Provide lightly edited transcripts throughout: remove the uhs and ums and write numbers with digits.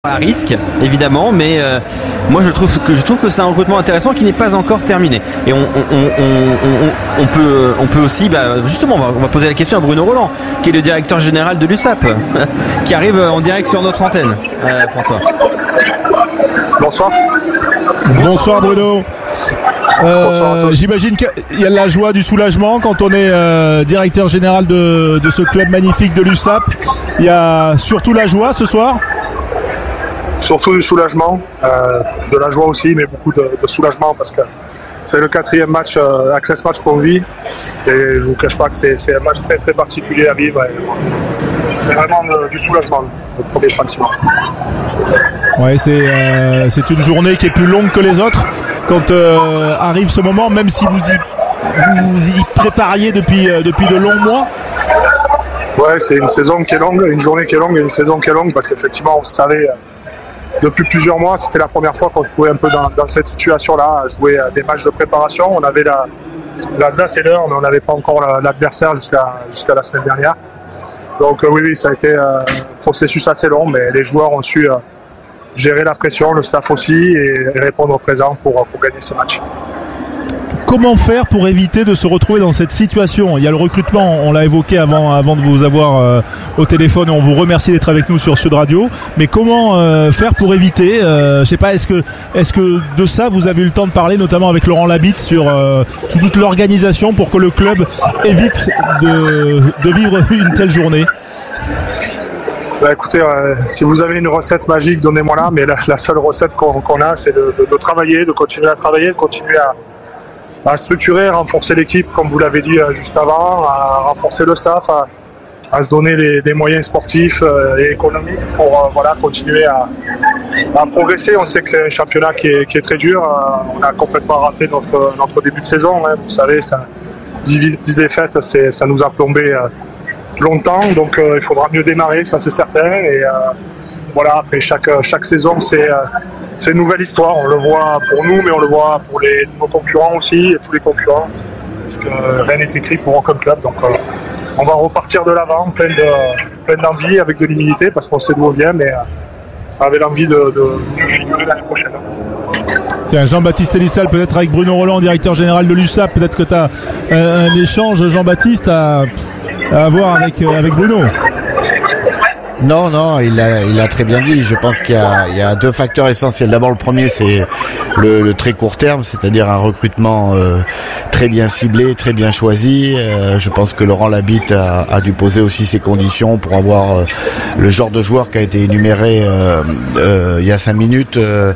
à risque évidemment, mais moi je trouve que c'est un recrutement intéressant qui n'est pas encore terminé. Et on peut aussi, justement, on va poser la question à Bruno Roland, qui est le directeur général de l'USAP, qui arrive en direct sur notre antenne. François. Bonsoir. Bonsoir Bruno. J'imagine qu'il y a de la joie, du soulagement quand on est directeur général de ce club magnifique de l'USAP. Il y a surtout la joie ce soir. Surtout du soulagement, de la joie aussi, mais beaucoup de soulagement parce que c'est le 4e match, Access Match qu'on vit, et je ne vous cache pas que c'est un match très très particulier à vivre. C'est vraiment du soulagement, le premier sentiment. Ouais, c'est une journée qui est plus longue que les autres quand arrive ce moment, même si vous y prépariez depuis de longs mois. Ouais, c'est une saison qui est longue, une journée qui est longue et une saison qui est longue parce qu'effectivement on savait depuis plusieurs mois, c'était la première fois qu'on se trouvait un peu dans cette situation-là, à jouer des matchs de préparation. On avait la date et l'heure, mais on n'avait pas encore l'adversaire jusqu'à la semaine dernière. Donc oui, ça a été un processus assez long, mais les joueurs ont su gérer la pression, le staff aussi, et répondre au présent pour gagner ce match. Comment faire pour éviter de se retrouver dans cette situation ? Il y a le recrutement, on l'a évoqué avant de vous avoir au téléphone, et on vous remercie d'être avec nous sur Sud Radio. Mais comment faire pour éviter je sais pas, est-ce que de ça vous avez eu le temps de parler, notamment avec Laurent Labitte, sur toute l'organisation pour que le club évite de vivre une telle journée ? Écoutez, si vous avez une recette magique, donnez-moi-la. Mais la seule recette qu'on a, c'est de travailler, de continuer à travailler, de continuer à structurer, à renforcer l'équipe, comme vous l'avez dit juste avant, à renforcer le staff, à se donner des moyens sportifs et économiques pour continuer à progresser. On sait que c'est un championnat qui est très dur. On a complètement raté notre début de saison. Vous savez, 10 défaites, ça nous a plombé longtemps. Donc il faudra mieux démarrer, ça c'est certain. Et après chaque saison, c'est une nouvelle histoire. On le voit pour nous, mais on le voit pour nos concurrents aussi, et tous les concurrents. Parce que rien n'est écrit pour aucun club. Donc on va repartir de l'avant, plein d'envie, avec de l'humilité, parce qu'on sait d'où on vient, mais avec l'envie de mieux figurer l'année prochaine. Tiens, Jean-Baptiste Elissal, peut-être avec Bruno Roland, directeur général de l'USAP, peut-être que tu as un échange, Jean-Baptiste, à avoir avec Bruno. Non, il a très bien dit. Je pense qu'il y a deux facteurs essentiels. D'abord, le premier, c'est le très court terme, c'est-à-dire un recrutement très bien ciblé, très bien choisi. Je pense que Laurent Labitte a dû poser aussi ses conditions pour avoir le genre de joueur qui a été énuméré il y a 5 minutes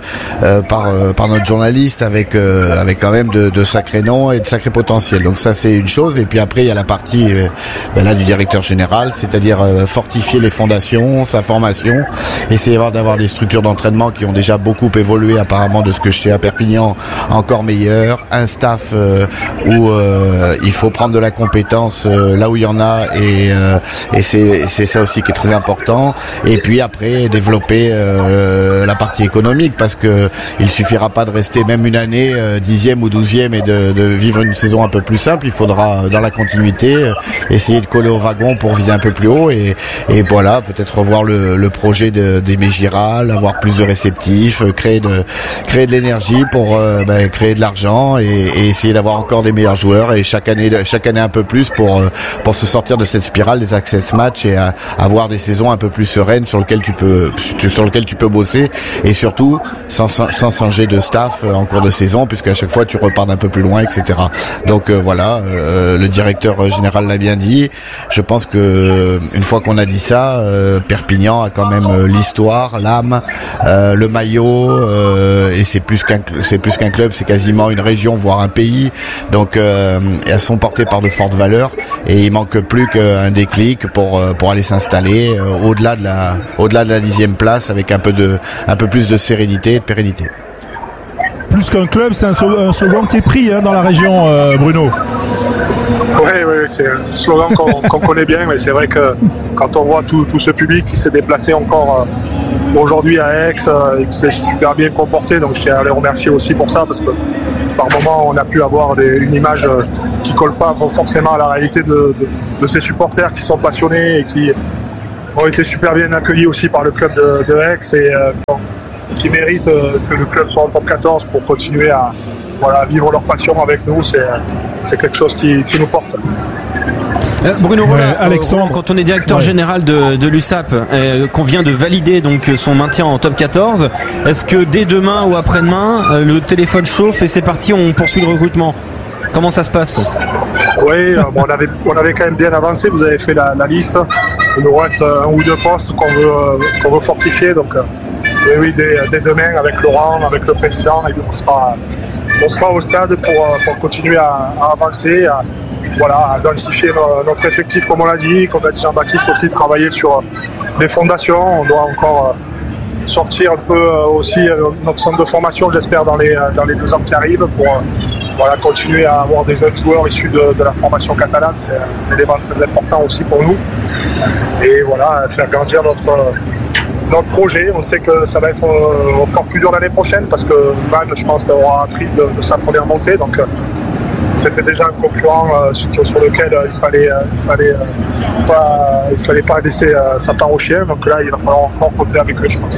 par notre journaliste, avec quand même de sacrés noms et de sacrés potentiels. Donc ça, c'est une chose. Et puis après, il y a la partie du directeur général, c'est-à-dire fortifier les fondations, sa formation, essayer d'avoir des structures d'entraînement qui ont déjà beaucoup évolué apparemment, de ce que je sais à Perpignan, encore meilleur, un staff où il faut prendre de la compétence là où il y en a, et c'est ça aussi qui est très important. Et puis après, développer la partie économique, parce que il suffira pas de rester même une année 10e ou 12e et de vivre une saison un peu plus simple. Il faudra, dans la continuité, essayer de coller au wagon pour viser un peu plus haut, et voilà, peut-être revoir le projet d'Aimé Giral, avoir plus de réceptifs, créer de l'énergie pour créer de l'argent, et essayer d'avoir encore des meilleurs joueurs, et chaque année un peu plus pour se sortir de cette spirale des access match, et avoir des saisons un peu plus sereines sur lequel tu peux bosser, et surtout sans changer de staff en cours de saison, puisque à chaque fois tu repars d'un peu plus loin, etc. Donc le directeur général l'a bien dit. Je pense que une fois qu'on a dit ça, Perpignan a quand même l'histoire, l'âme, le maillot, et c'est plus qu'un club, c'est quasiment une région, voire un pays. Donc elles sont portées par de fortes valeurs, et il manque plus qu'un déclic pour aller s'installer au-delà de la 10e place, avec un peu plus de sérénité et de pérennité. Plus qu'un club, c'est un slogan qui est pris dans la région, Bruno. Oui, c'est un slogan qu'on connaît bien, mais c'est vrai que quand on voit tout ce public qui s'est déplacé encore aujourd'hui à Aix, et qui s'est super bien comporté, donc je tiens à les remercier aussi pour ça, parce que par moment on a pu avoir une image qui colle pas forcément à la réalité de ces supporters qui sont passionnés et ont été super bien accueillis aussi par le club de Aix et qui méritent que le club soit en top 14 pour continuer à vivre leur passion avec nous. C'est quelque chose qui nous porte. Bruno Roland, Alexandre, quand on est directeur général de l'USAP, qu'on vient de valider donc son maintien en top 14, est-ce que dès demain ou après-demain, le téléphone chauffe et c'est parti, on poursuit le recrutement? Comment ça se passe? Oui, on avait quand même bien avancé, vous avez fait la liste. Il nous reste un ou deux postes qu'on veut fortifier. Donc oui, dès demain, avec Laurent, avec le président, et on sera au stade pour continuer à avancer, à densifier notre effectif comme on l'a dit Jean-Baptiste aussi, travailler sur les fondations. On doit encore sortir un peu aussi notre centre de formation, j'espère, dans les 2 ans qui arrivent pour continuer à avoir des jeunes joueurs issus de la formation catalane. C'est un élément très important aussi pour nous. Et faire grandir notre projet. On sait que ça va être encore plus dur l'année prochaine parce que Vannes, je pense, aura appris de sa première montée. Donc c'était déjà un concurrent sur lequel il fallait pas laisser sa part au chien. Donc là, il va falloir encore compter avec eux, je pense.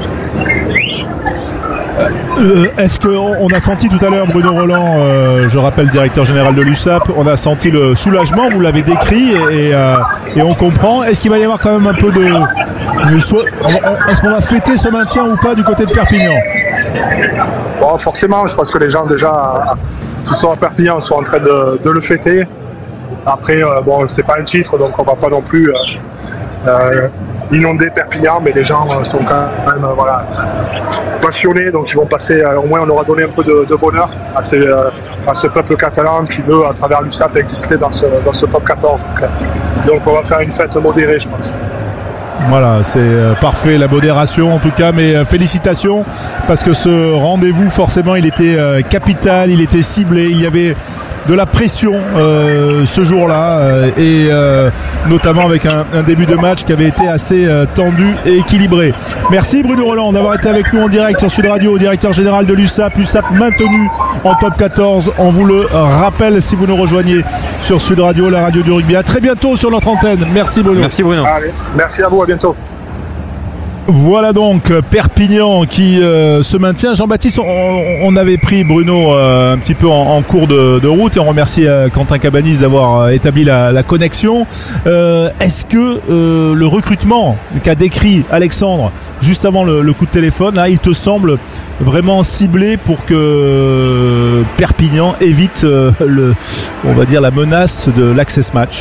Est-ce qu'on a senti tout à l'heure, Bruno Roland, je rappelle directeur général de l'USAP, on a senti le soulagement, vous l'avez décrit et on comprend. Est-ce qu'il va y avoir quand même un peu est-ce qu'on va fêter ce maintien ou pas du côté de Perpignan? Bon, forcément, je pense que les gens déjà qui sont à Perpignan sont en train de le fêter. Après, c'est pas un titre, donc on va pas non plus inonder Perpignan, mais les gens sont quand même passionnés, donc ils vont passer, au moins on aura donné un peu de bonheur à ce peuple catalan qui veut, à travers l'USAP, exister dans ce top 14. Donc on va faire une fête modérée, je pense. Voilà, c'est parfait, la modération en tout cas, mais félicitations parce que ce rendez-vous, forcément, il était capital, il était ciblé, il y avait de la pression ce jour-là et notamment avec un début de match qui avait été assez tendu et équilibré. Merci Bruno Roland d'avoir été avec nous en direct sur Sud Radio, directeur général de l'USAP maintenu en top 14. On vous le rappelle si vous nous rejoignez sur Sud Radio, la radio du rugby. À très bientôt sur notre antenne. Merci Bruno. Merci Bruno. Allez, merci à vous, à bientôt. Voilà donc Perpignan qui se maintient. Jean-Baptiste, on avait pris Bruno un petit peu en cours de route et on remercie Quentin Cabanis d'avoir établi la connexion. Est-ce que le recrutement qu'a décrit Alexandre juste avant le coup de téléphone, là, il te semble vraiment ciblé pour que Perpignan évite on va dire la menace de l'Access Match?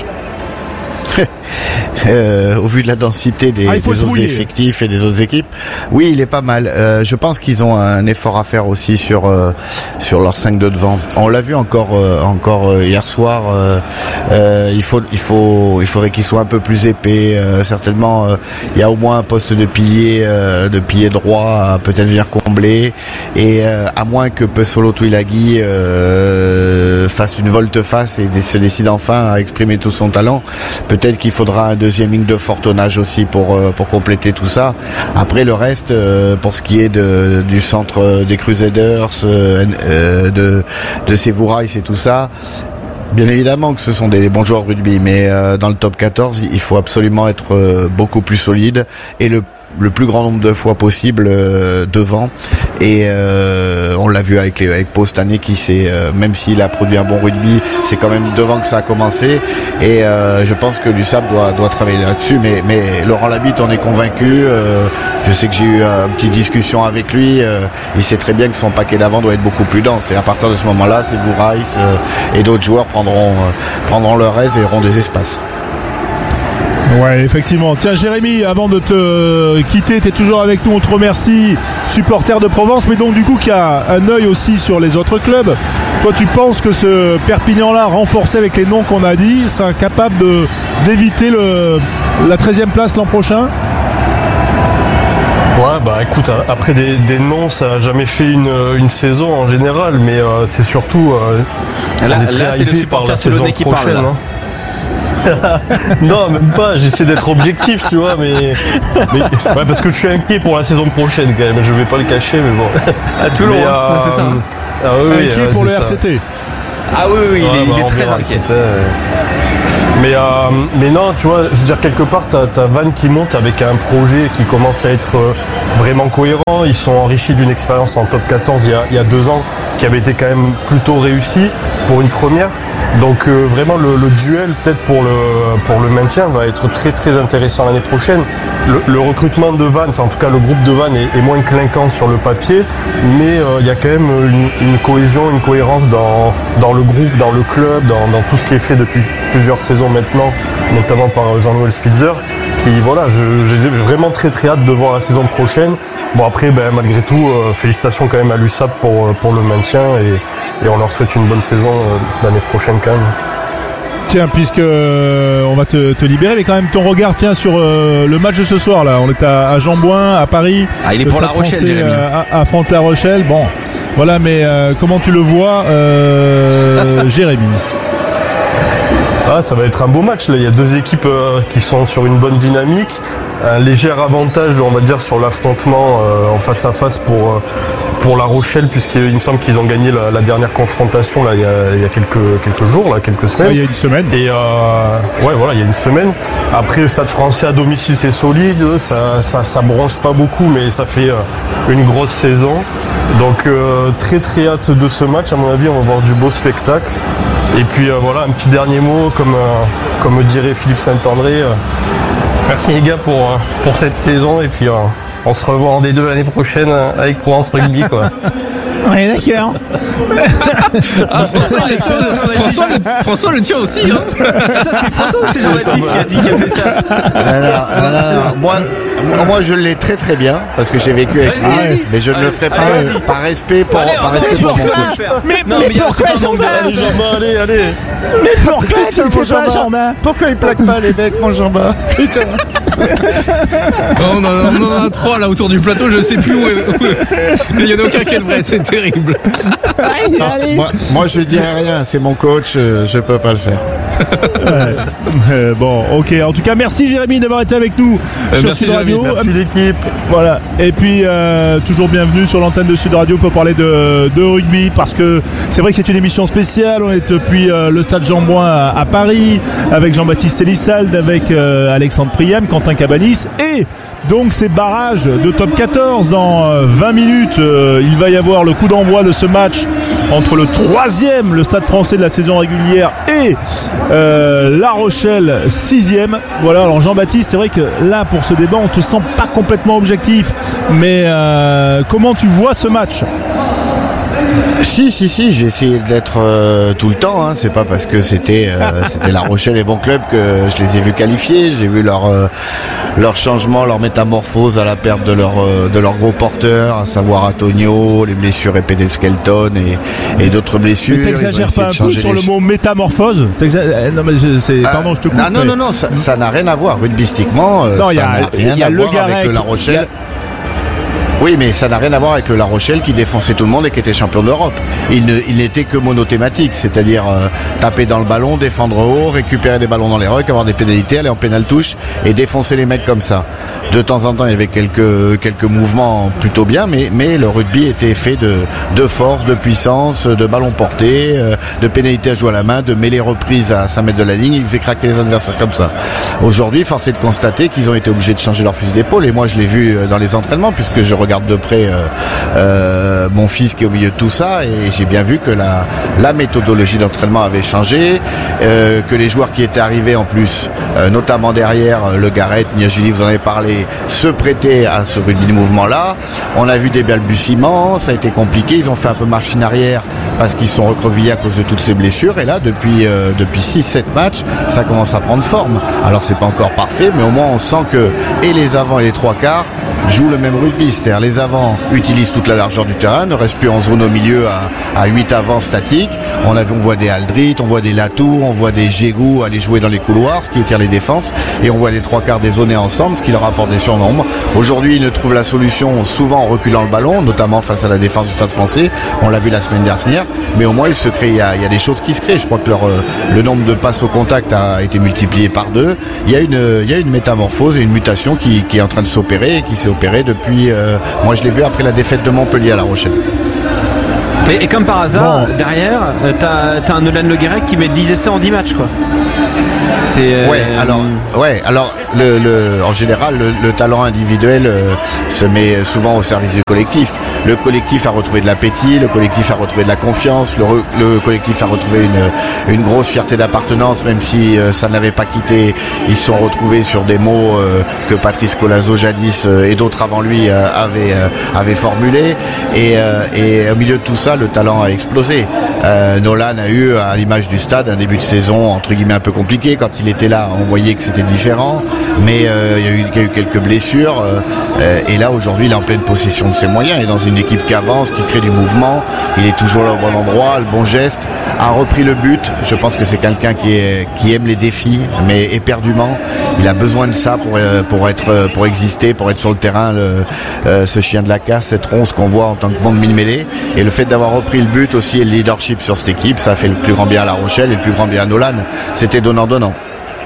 Au vu de la densité des autres effectifs et des autres équipes, oui, il est pas mal. Je pense qu'ils ont un effort à faire aussi sur leurs 5 de devant. On l'a vu encore hier soir. Il faudrait qu'ils soient un peu plus épais. Certainement, il y a au moins un poste de pilier droit à peut-être venir combler. Et à moins que Pesolo Tuilagi fasse une volte-face et se décide enfin à exprimer tout son talent, peut-être qu'il faudra un deuxième ligne de fort tonnage aussi pour compléter tout ça. Après le reste, pour ce qui est du centre des Crusaders, de Sévouraïs et tout ça, bien évidemment que ce sont des bons joueurs de rugby, mais dans le top 14, il faut absolument être beaucoup plus solide et le plus grand nombre de fois possible devant. Et on l'a vu avec Pau cette année qui même s'il a produit un bon rugby, c'est quand même devant que ça a commencé. Et je pense que l'USAP doit travailler là-dessus. Mais Laurent Labitte, on est convaincu. Je sais que j'ai eu une petite discussion avec lui. Il sait très bien que son paquet d'avant doit être beaucoup plus dense. Et à partir de ce moment-là, Sévouraïs et d'autres joueurs prendront leur aise et auront des espaces. Ouais, effectivement. Tiens, Jérémy, avant de te quitter, tu es toujours avec nous, on te remercie, supporter de Provence, mais donc du coup qui a un œil aussi sur les autres clubs. Toi, tu penses que ce Perpignan-là, renforcé avec les noms qu'on a dit, sera capable d'éviter la 13e place l'an prochain? Ouais, bah écoute, après des noms, ça n'a jamais fait une saison en général, mais c'est surtout là c'est le supporter toulonnais qui parle. Non, même pas, j'essaie d'être objectif, tu vois, mais ouais, parce que je suis inquiet pour la saison prochaine quand même, je vais pas le cacher, mais bon. À Toulon, c'est ça. Inquiet pour le RCT. Ah oui, il est très inquiet. Mais non, tu vois, je veux dire, quelque part, t'as Vannes qui monte avec un projet qui commence à être vraiment cohérent. Ils sont enrichis d'une expérience en top 14 il y a 2 ans qui avait été quand même plutôt réussie pour une première. Donc vraiment le duel peut-être pour le maintien va être très très intéressant l'année prochaine. Le recrutement de Vannes, enfin en tout cas le groupe de Vannes est moins clinquant sur le papier, mais il y a quand même une cohésion, une cohérence dans le groupe, dans le club, dans tout ce qui est fait depuis plusieurs saisons maintenant, notamment par Jean-Noël Spitzer, qui voilà, j'ai vraiment très très hâte de voir la saison prochaine. Bon après malgré tout, félicitations quand même à l'USAP pour le maintien et on leur souhaite une bonne saison l'année prochaine quand même. Tiens, puisque on va te libérer, mais quand même ton regard sur le match de ce soir là. On est à Jean-Bouin, à Paris. Il est pour La Rochelle, Jérémy. Affronte La Rochelle. Bon, voilà, mais comment tu le vois, Jérémy? Ça va être un beau match là. Il y a 2 équipes qui sont sur une bonne dynamique. Un léger avantage, on va dire, sur l'affrontement en face à face pour La Rochelle, puisqu'il me semble qu'ils ont gagné la dernière confrontation là il y a quelques jours, là, quelques semaines. Il y a une semaine. Et il y a une semaine. Après, le Stade Français à domicile, c'est solide, ça bronche pas beaucoup, mais ça fait une grosse saison. Donc très très hâte de ce match. À mon avis, on va voir du beau spectacle. Et puis voilà, un petit dernier mot, comme dirait Philippe Saint-André. Merci les gars pour cette saison et puis on se revoit en D2 l'année prochaine avec Provence Rugby quoi. Ouais, d'accord. François le tient aussi hein. C'est François ou c'est Jean-Baptiste qui a fait ça? Alors, moi je l'ai très très bien parce que j'ai vécu avec lui, mais je ne le ferai pas par respect pour mon coach. Mais pourquoi Jean-Baptiste? Allez. Mais pourquoi tu le fais pas, Jean-Baptiste? Pourquoi il plaque pas les mecs, mon Jean-Baptiste? Putain. On en a 3 là autour du plateau, je sais plus où il y en a aucun qui est le vrai, c'est terrible. Allez. Moi je dirais rien, c'est mon coach, je peux pas le faire. Bon, ok. En tout cas, merci Jérémy d'avoir été avec nous sur Sud Radio. Merci l'équipe. Voilà. Et puis toujours bienvenue sur l'antenne de Sud Radio pour parler de rugby, parce que c'est vrai que c'est une émission spéciale. On est depuis le stade Jean-Bouin à Paris avec Jean-Baptiste Elissalde, avec Alexandre Priam, Quentin Cabanis et donc ces barrages de top 14 dans 20 minutes. Il va y avoir le coup d'envoi de ce match entre le 3e, le Stade Français de la saison régulière, et La Rochelle 6e. Voilà, alors Jean-Baptiste, c'est vrai que là pour ce débat on te sent pas complètement objectif, mais comment tu vois ce match? Si, j'ai essayé d'être tout le temps, hein. C'est pas parce que c'était La Rochelle et bon club que je les ai vus qualifiés. J'ai vu leur changement, leur métamorphose à la perte de leur gros porteur, à savoir Antonio, les blessures épées Skelton et d'autres blessures. Mais t'exagères pas un peu sur le mot métamorphose? Non mais pardon, je te coupe. Non, ça n'a rien à voir rugbystiquement. Non, il y a Le Garec avec le La Rochelle. Oui, mais ça n'a rien à voir avec le La Rochelle qui défonçait tout le monde et qui était champion d'Europe. Il n'était que monothématique, c'est-à-dire taper dans le ballon, défendre haut, récupérer des ballons dans les rucks, avoir des pénalités, aller en pénal touche et défoncer les mecs comme ça. De temps en temps, il y avait quelques mouvements plutôt bien, mais le rugby était fait de force, de puissance, de ballons portés, de pénalités à jouer à la main, de mêlées reprises à 5 mètres de la ligne. Ils faisaient craquer les adversaires comme ça. Aujourd'hui, force est de constater qu'ils ont été obligés de changer leur fusil d'épaule, et moi je l'ai vu dans les entraînements puisque je regarde de près mon fils qui est au milieu de tout ça, et j'ai bien vu que la méthodologie d'entraînement avait changé, que les joueurs qui étaient arrivés en plus, notamment derrière Le Garec, Niagili, vous en avez parlé, se prêtaient à ce rugby de mouvement là. On a vu des balbutiements, ça a été compliqué, ils ont fait un peu machine arrière parce qu'ils sont recroquevillés à cause de toutes ces blessures, et là depuis 6-7 matchs ça commence à prendre forme. Alors c'est pas encore parfait, mais au moins on sent que et les avants et les trois quarts jouent le même rugby, c'est-à-dire les avants utilisent toute la largeur du terrain, ne restent plus en zone au milieu à 8 avants statiques. On voit des Aldrit, on voit des Latour, on voit des Gégou aller jouer dans les couloirs, ce qui étire les défenses, et on voit les trois quarts dézonés ensemble, ce qui leur apporte des surnombres. Aujourd'hui, ils ne trouvent la solution souvent en reculant le ballon, notamment face à la défense du Stade Français. On l'a vu la semaine dernière, mais au moins il se crée, il y a des choses qui se créent. Je crois que le nombre de passes au contact a été multiplié par 2. Il y a une métamorphose et une mutation qui est en train de s'opérer, et qui s'est opérée depuis. Moi, je l'ai vu après la défaite de Montpellier à La Rochelle. Et comme par hasard, derrière, t'as un Nolan Le Garec qui met 10 essais en 10 matchs, quoi. Alors en général le talent individuel se met souvent au service du collectif. Le collectif a retrouvé de l'appétit, le collectif a retrouvé de la confiance, le collectif a retrouvé une grosse fierté d'appartenance, même si ça ne l'avait pas quitté. Ils se sont retrouvés sur des mots que Patrice Colazo jadis et d'autres avant lui avaient formulés, et au milieu de tout ça, le talent a explosé. Nolan a eu, à l'image du stade, un début de saison entre guillemets un peu compliqué. Quand il était là, on voyait que c'était différent, mais il y a eu quelques blessures, et là aujourd'hui il est en pleine possession de ses moyens, il est dans une équipe qui avance, qui crée du mouvement, il est toujours là au bon endroit, le bon geste, a repris le but. Je pense que c'est quelqu'un qui aime les défis, mais éperdument. Il a besoin de ça pour exister, pour être sur le terrain, ce chien de la casse, cette ronce qu'on voit en tant que bande mille mêlée. Et le fait d'avoir repris le but aussi et le leadership sur cette équipe, ça a fait le plus grand bien à La Rochelle et le plus grand bien à Nolan. C'était donnant-donnant.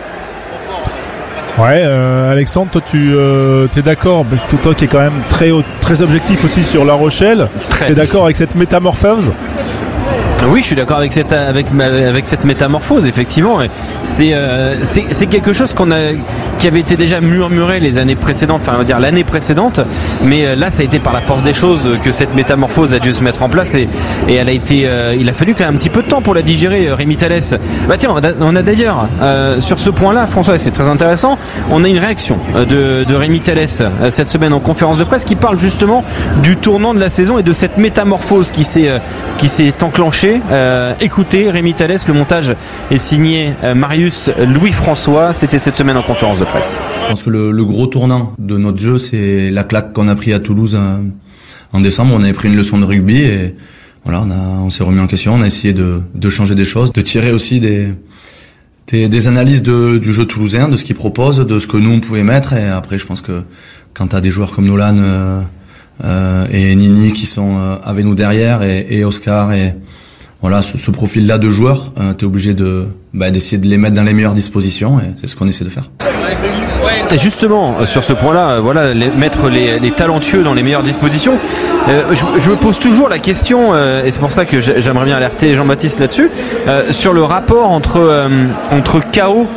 Ouais, Alexandre, toi tu es d'accord, parce que toi qui es quand même très objectif aussi sur La Rochelle, t'es d'accord avec cette métamorphose? Oui, je suis d'accord avec cette métamorphose, effectivement. C'est quelque chose qui avait été déjà murmuré les années précédentes, enfin on va dire l'année précédente, mais là ça a été par la force des choses que cette métamorphose a dû se mettre en place, et elle a été, il a fallu quand même un petit peu de temps pour la digérer. Rémi Thalès. Bah tiens, on a d'ailleurs sur ce point-là, François, et c'est très intéressant, on a une réaction de Rémi Thalès cette semaine en conférence de presse qui parle justement du tournant de la saison et de cette métamorphose qui s'est enclenchée. Écoutez Rémi Thalès, le montage est signé Marius Louis-François, c'était cette semaine en conférence de presse. Je pense que le gros tournant de notre jeu, c'est la claque qu'on a pris à Toulouse en décembre. On avait pris une leçon de rugby et voilà, on s'est remis en question, on a essayé de changer des choses, de tirer aussi des analyses du jeu toulousain, de ce qu'il propose, de ce que nous on pouvait mettre. Et après, je pense que quand t'as des joueurs comme Nolan et Nini qui sont avec nous derrière, et Oscar, et voilà, ce profil-là de joueurs, t'es obligé d'essayer de les mettre dans les meilleures dispositions, et c'est ce qu'on essaie de faire. Et justement, sur ce point-là, voilà, mettre les talentueux dans les meilleures dispositions. Je me pose toujours la question, et c'est pour ça que j'aimerais bien alerter Jean-Baptiste là-dessus, sur le rapport entre chaos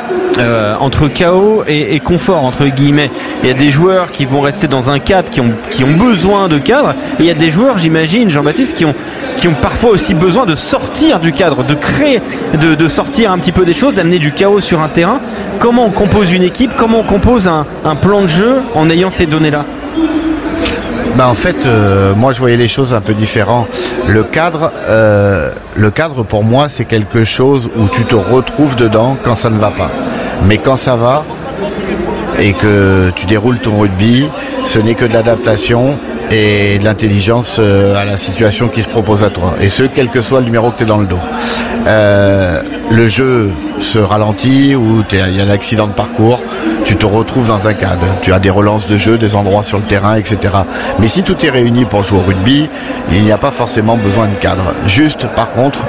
et confort, entre guillemets. Il y a des joueurs qui vont rester dans un cadre, qui ont besoin de cadre, et il y a des joueurs, j'imagine, Jean-Baptiste, qui ont parfois aussi besoin de sortir du cadre, de créer, de sortir un petit peu des choses, d'amener du chaos sur un terrain. Comment on compose une équipe, comment on compose un plan de jeu en ayant ces données-là? En fait, moi je voyais les choses un peu différentes. Le cadre pour moi, c'est quelque chose où tu te retrouves dedans quand ça ne va pas. Mais quand ça va et que tu déroules ton rugby, ce n'est que de l'adaptation et de l'intelligence à la situation qui se propose à toi. Et ce, quel que soit le numéro que tu es dans le dos. Le jeu se ralentit ou il y a un accident de parcours, tu te retrouves dans un cadre. Tu as des relances de jeu, des endroits sur le terrain, etc. Mais si tout est réuni pour jouer au rugby, il n'y a pas forcément besoin de cadre. Juste, par contre,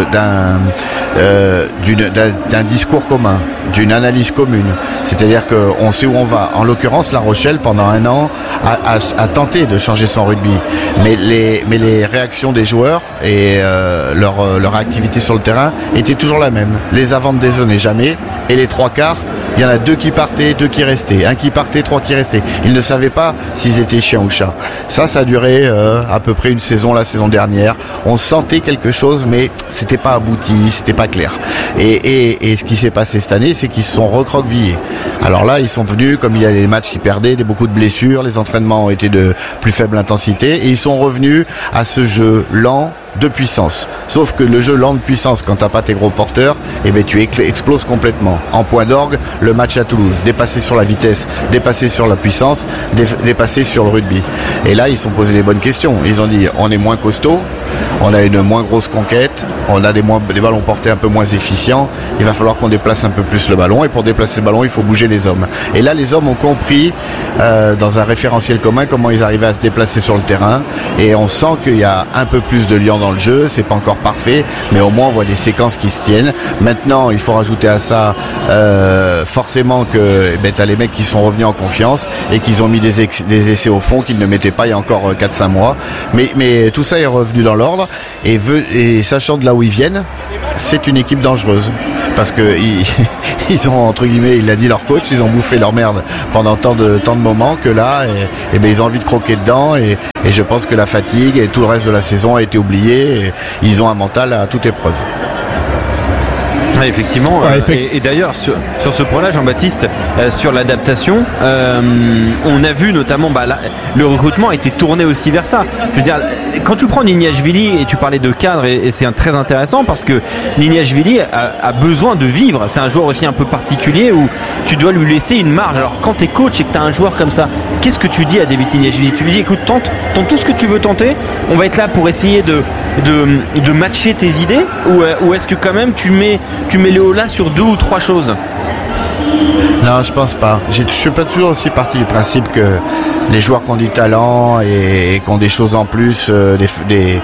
d'un discours commun, d'une analyse commune. C'est-à-dire qu'on sait où on va. En l'occurrence, La Rochelle, pendant un an, a tenté de changer son rugby. Mais les réactions des joueurs et leur activité sur le terrain étaient toujours la même. Les avant ne dézonnaient jamais, et les trois quarts, il y en a 2 qui partaient, 2 qui restaient, 1 qui partait, 3 qui restaient. Ils ne savaient pas s'ils étaient chiens ou chats. Ça a duré à peu près une saison, la saison dernière. On sentait quelque chose, mais c'était pas abouti, c'était pas clair. Et ce qui s'est passé cette année, c'est qu'ils se sont recroquevillés. Alors là, ils sont venus, comme il y a des matchs qui perdaient, beaucoup de blessures, les entraînements ont été de plus faible intensité, et ils sont revenus à ce jeu lent de puissance. Sauf que le jeu lent de puissance, quand t'as pas tes gros porteurs, tu exploses complètement. En point d'orgue, le match à Toulouse, dépassé sur la vitesse, dépassé sur la puissance, dépassé sur le rugby. Et là, ils se sont posé les bonnes questions. Ils ont dit, on est moins costaud, on a une moins grosse conquête, on a des ballons portés un peu moins efficients, il va falloir qu'on déplace un peu plus le ballon, et pour déplacer le ballon, il faut bouger les hommes. Et là, les hommes ont compris, dans un référentiel commun, comment ils arrivaient à se déplacer sur le terrain, et on sent qu'il y a un peu plus de liant dans le jeu, c'est pas encore parfait, mais au moins on voit des séquences qui se tiennent. Maintenant, il faut rajouter à ça forcément que t'as les mecs qui sont revenus en confiance et qu'ils ont mis des essais au fond qu'ils ne mettaient pas il y a encore 4-5 mois. Mais tout ça est revenu dans l'ordre et sachant de là où ils viennent, c'est une équipe dangereuse parce que ils ont, entre guillemets, il l'a dit leur coach, ils ont bouffé leur merde pendant tant de moments que là ils ont envie de croquer dedans et je pense que la fatigue et tout le reste de la saison a été oublié et ils ont un mental à toute épreuve. Ouais, effectivement. Et d'ailleurs, sur ce point-là, Jean-Baptiste, sur l'adaptation, on a vu notamment le recrutement a été tourné aussi vers ça. Je veux dire, quand tu prends Niniashvili et tu parlais de cadre, et c'est très intéressant parce que Niniashvili a besoin de vivre. C'est un joueur aussi un peu particulier où tu dois lui laisser une marge. Alors quand tu es coach et que tu as un joueur comme ça, qu'est-ce que tu dis à David Niniashvili? Tu lui dis, écoute, tente tout ce que tu veux tenter. On va être là pour essayer de matcher tes idées, ou est-ce que quand même tu mets Léo là sur 2 ou 3 choses? Non, je pense pas. Je suis pas toujours aussi parti du principe que les joueurs qui ont du talent et qui ont des choses en plus, de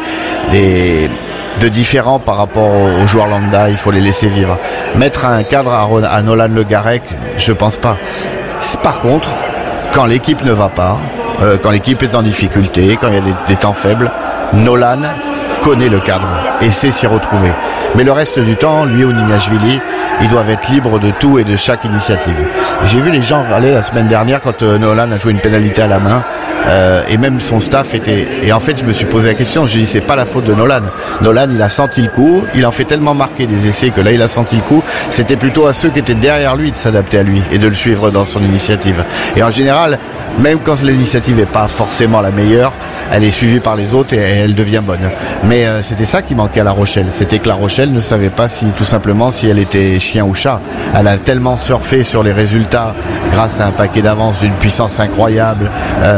différents par rapport aux joueurs lambda, il faut les laisser vivre. Mettre un cadre à Nolan Le Garec, je pense pas. Par contre, quand l'équipe ne va pas, quand l'équipe est en difficulté, quand il y a des temps faibles, Nolan connaît le cadre et sait s'y retrouver. Mais le reste du temps, lui ou Niniashvili, ils doivent être libres de tout et de chaque initiative. J'ai vu les gens râler la semaine dernière quand Nolan a joué une pénalité à la main et même son staff était... Et en fait, je me suis posé la question, je dis c'est pas la faute de Nolan. Nolan, il a senti le coup, il en fait tellement marquer des essais que là, il a senti le coup. C'était plutôt à ceux qui étaient derrière lui de s'adapter à lui et de le suivre dans son initiative. Et en général, même quand l'initiative n'est pas forcément la meilleure, elle est suivie par les autres et elle devient bonne. Mais c'était ça qui manquait à La Rochelle. C'était que La Rochelle ne savait pas tout simplement si elle était chien ou chat. Elle a tellement surfé sur les résultats grâce à un paquet d'avance d'une puissance incroyable,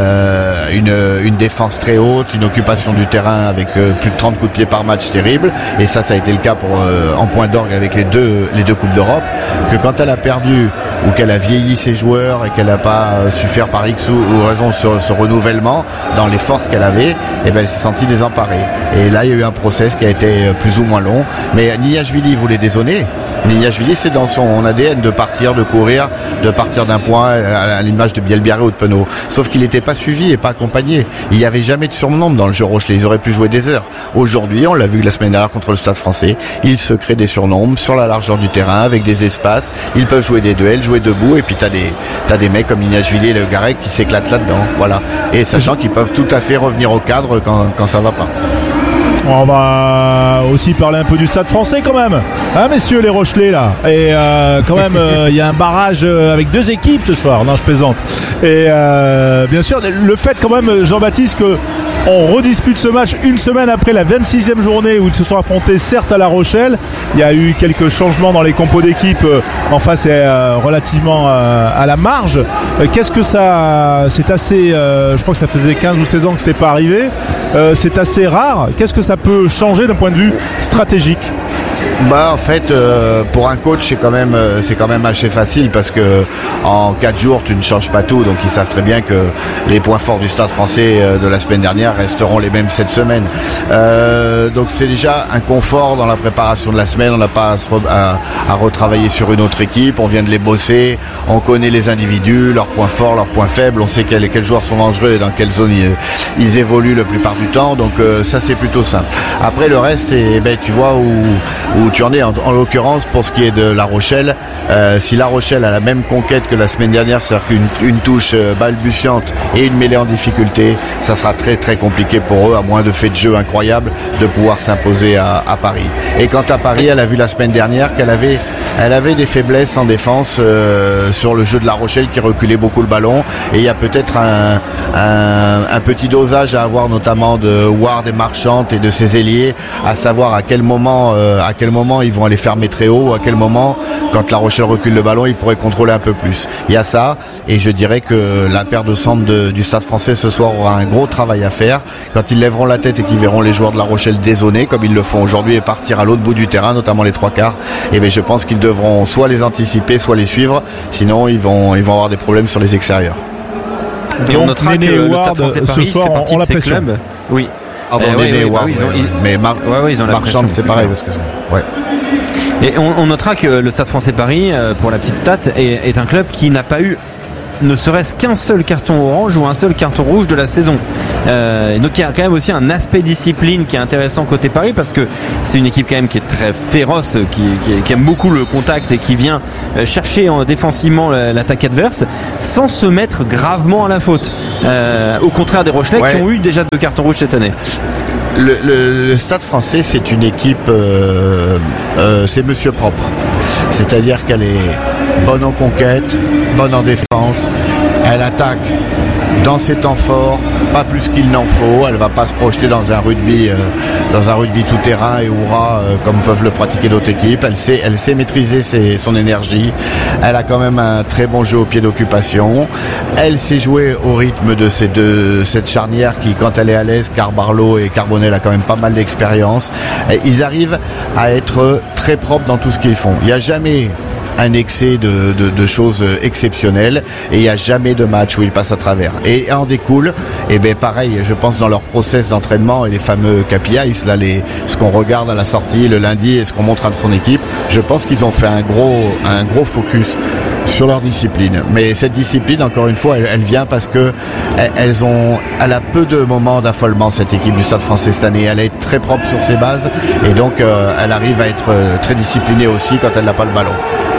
une défense très haute, une occupation du terrain avec plus de 30 coups de pied par match terrible. Et ça a été le cas en point d'orgue avec les deux Coupes d'Europe, que quand elle a perdu ou qu'elle a vieilli ses joueurs et qu'elle n'a pas su faire par X ou raison ce renouvellement dans les forces qu'elle avait, et elle s'est sentie désemparée. Et là, il y a eu un process qui a été plus ou moins long. Mais Niniashvili voulait dézonner. Niniashvili, c'est dans son ADN de partir, de courir, de partir d'un point à l'image de Bielbiarré ou de Penaud. Sauf qu'il n'était pas suivi et pas accompagné. Il n'y avait jamais de surnombre dans le jeu Rochelais. Ils auraient pu jouer des heures. Aujourd'hui, on l'a vu la semaine dernière contre le Stade Français, ils se créent des surnombres sur la largeur du terrain avec des espaces. Ils peuvent jouer des duels, jouer debout. Et puis t'as des mecs comme Niniashvili et Le Garec qui s'éclatent là-dedans. Voilà. Et sachant qu'ils peuvent tout à fait revenir au cadre quand ça va pas. On va aussi parler un peu du Stade Français quand même, hein messieurs les Rochelais là. Et quand même il y a un barrage avec 2 équipes ce soir. Non, je plaisante. Et bien sûr le fait quand même, Jean-Baptiste, que on redispute ce match une semaine après la 26e journée où ils se sont affrontés certes à La Rochelle. Il y a eu quelques changements dans les compos d'équipe. Enfin c'est relativement à la marge. Qu'est-ce que ça... C'est assez... je crois que ça faisait 15 ou 16 ans que c'était pas arrivé. C'est assez rare. Qu'est-ce que ça peut changer d'un point de vue stratégique? En fait, pour un coach, c'est quand même assez facile parce que en 4 jours, tu ne changes pas tout. Donc, ils savent très bien que les points forts du Stade Français de la semaine dernière resteront les mêmes cette semaine. Donc, c'est déjà un confort dans la préparation de la semaine. On n'a pas à retravailler sur une autre équipe. On vient de les bosser. On connaît les individus, leurs points forts, leurs points faibles. On sait quels joueurs sont dangereux et dans quelle zone ils évoluent le plupart du temps. Donc, ça, c'est plutôt simple. Après, le reste, tu vois où tu en es en l'occurrence pour ce qui est de La Rochelle. Si La Rochelle a la même conquête que la semaine dernière, c'est-à-dire une touche balbutiante et une mêlée en difficulté, ça sera très très compliqué pour eux, à moins de faits de jeu incroyables, de pouvoir s'imposer à Paris. Et quant à Paris, elle a vu la semaine dernière qu'elle avait des faiblesses en défense sur le jeu de La Rochelle qui reculait beaucoup le ballon, et il y a peut-être un petit dosage à avoir, notamment de Ward et Marchante et de ses ailiers, à savoir à quel moment ils vont aller fermer très haut, à quel moment, quand La Rochelle recule le ballon, ils pourraient contrôler un peu plus. Il y a ça, et je dirais que la paire de centres du Stade Français ce soir aura un gros travail à faire. Quand ils lèveront la tête et qu'ils verront les joueurs de La Rochelle dézoner, comme ils le font aujourd'hui, et partir à l'autre bout du terrain, notamment les 3/4, je pense qu'ils devront soit les anticiper, soit les suivre, sinon ils vont avoir des problèmes sur les extérieurs. Et on notera Néné que le Ward, Stade Français ce Paris soir, fait partie on de la ces pression. clubs. Oui. Pardon, Ouais, Néné ouais, Ward, bah oui, mais ils ont la Marchand, pression, c'est pareil. Parce que ouais. Et on notera que le Stade Français Paris, pour la petite stat, est un club qui n'a pas eu ne serait-ce qu'un seul carton orange ou un seul carton rouge de la saison. Donc il y a quand même aussi un aspect discipline qui est intéressant côté Paris, parce que c'est une équipe quand même qui est très féroce, qui aime beaucoup le contact et qui vient chercher défensivement l'attaque adverse sans se mettre gravement à la faute. Au contraire des Rochelais qui ont eu déjà 2 cartons rouges cette année. Le Stade Français, c'est une équipe, c'est monsieur propre. C'est-à-dire qu'elle est bonne en conquête, bonne en défense. Elle attaque dans ses temps forts, pas plus qu'il n'en faut. Elle va pas se projeter dans un rugby tout terrain et hurrah comme peuvent le pratiquer d'autres équipes. Elle sait maîtriser son énergie. Elle a quand même un très bon jeu au pied d'occupation. Elle sait jouer au rythme de cette charnière qui, quand elle est à l'aise, Carbarlo et Carbonel a quand même pas mal d'expérience. Et ils arrivent à être très propres dans tout ce qu'ils font. Il n'y a jamais un excès de choses exceptionnelles et il n'y a jamais de match où ils passent à travers. Et en découle, et ben pareil, je pense dans leur process d'entraînement et les fameux KPIs, là, ce qu'on regarde à la sortie le lundi et ce qu'on montre à son équipe, je pense qu'ils ont fait un gros focus sur leur discipline. Mais cette discipline, encore une fois, elle vient parce que elle a peu de moments d'affolement, cette équipe du Stade Français cette année. Elle est très propre sur ses bases et donc elle arrive à être très disciplinée aussi quand elle n'a pas le ballon.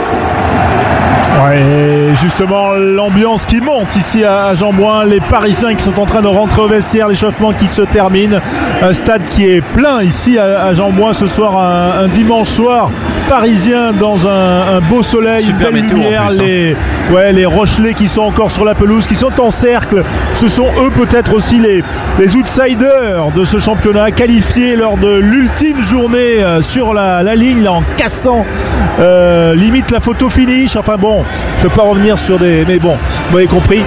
Ouais, justement, l'ambiance qui monte ici à Jean-Bouin, les Parisiens qui sont en train de rentrer au vestiaire, l'échauffement qui se termine, un stade qui est plein ici à Jean-Bouin ce soir, un dimanche soir parisien dans un beau soleil, super une belle météo lumière, en plus, les Rochelais qui sont encore sur la pelouse, qui sont en cercle, ce sont eux peut-être aussi les outsiders de ce championnat, qualifiés lors de l'ultime journée sur la ligne, là, en cassant limite la photo finish, enfin bon, je ne vais pas revenir sur mais bon, vous avez compris.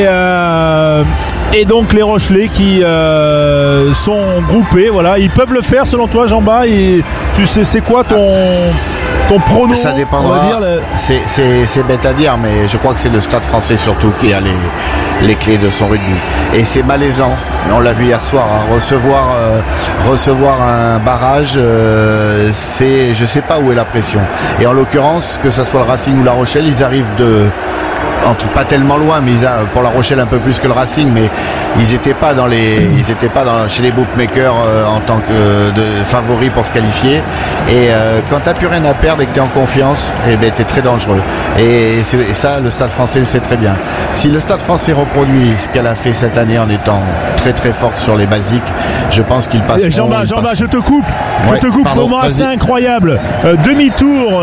Et donc les Rochelais qui sont groupés, voilà, ils peuvent le faire selon toi, Jean-Bas. Et tu sais, c'est quoi ton prono? Ça dépendra. C'est bête à dire, mais je crois que c'est le Stade Français surtout qui a les clés de son rugby. Et c'est malaisant. On l'a vu hier soir. Recevoir un barrage, je sais pas où est la pression. Et en l'occurrence, que ça soit le Racing ou la Rochelle, ils arrivent pas tellement loin, mais pour la Rochelle un peu plus que le Racing, mais ils étaient pas chez les bookmakers en tant que de favoris pour se qualifier. Et quand t'as plus rien à perdre et que t'es en confiance, t'es très dangereux. Et ça, le Stade Français le sait très bien. Si le Stade Français reproduit ce qu'elle a fait cette année en étant très très forte sur les basiques, je pense qu'il passe. Jean-Bas, je te coupe. Pardon, moment assez incroyable. Demi-tour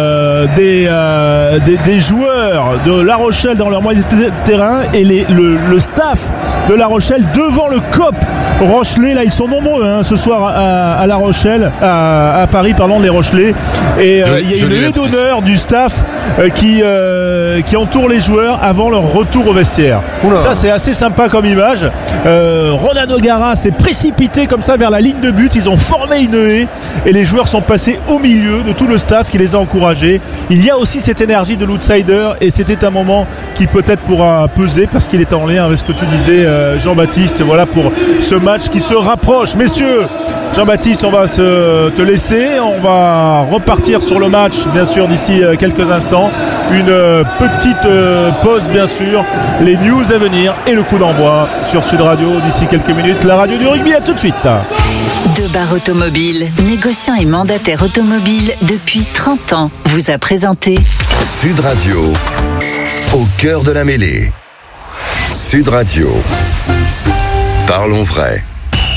des joueurs de La Rochelle dans leur moitié de terrain et le staff de La Rochelle devant le COP Rochelais. Là, ils sont nombreux ce soir à La Rochelle, à Paris, pardon, les Rochelais. Et il y a une haie d'honneur du staff qui entoure les joueurs avant leur retour au vestiaire. Oula. Ça, c'est assez sympa comme image. Ronan O'Gara s'est précipité comme ça vers la ligne de but. Ils ont formé une haie et les joueurs sont passés au milieu de tout le staff qui les a encouragés. Il y a aussi cette énergie de l'outsider et c'était un moment qui peut-être pourra peser parce qu'il est en lien avec ce que tu disais, Jean-Baptiste. Voilà pour ce match qui se rapproche. Messieurs, Jean-Baptiste, on va te laisser. On va repartir sur le match, bien sûr, d'ici quelques instants. Une petite pause, bien sûr. Les news à venir et le coup d'envoi sur Sud Radio d'ici quelques minutes. La radio du rugby, à tout de suite. Debar Automobile, négociant et mandataire automobile depuis 30 ans, vous a présenté Sud Radio, au cœur de la mêlée. Sud Radio, parlons vrai.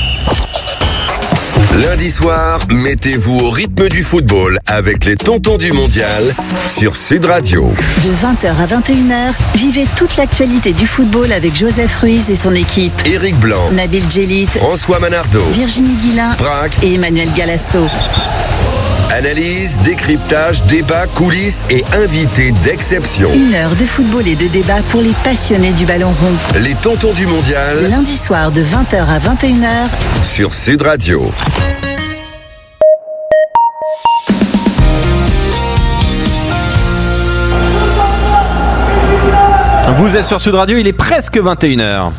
Lundi soir, mettez-vous au rythme du football avec les Tontons du Mondial sur Sud Radio. De 20h à 21h, vivez toute l'actualité du football avec Joseph Ruiz et son équipe. Éric Blanc, Nabil Djellit, François Manardo, Virginie Guillain, Braque et Emmanuel Galasso. Analyse, décryptage, débat, coulisses et invités d'exception. 1 heure de football et de débat pour les passionnés du ballon rond. Les Tontons du Mondial. Lundi soir de 20h à 21h sur Sud Radio. Vous Vous êtes sur Sud Radio, il est presque 21h.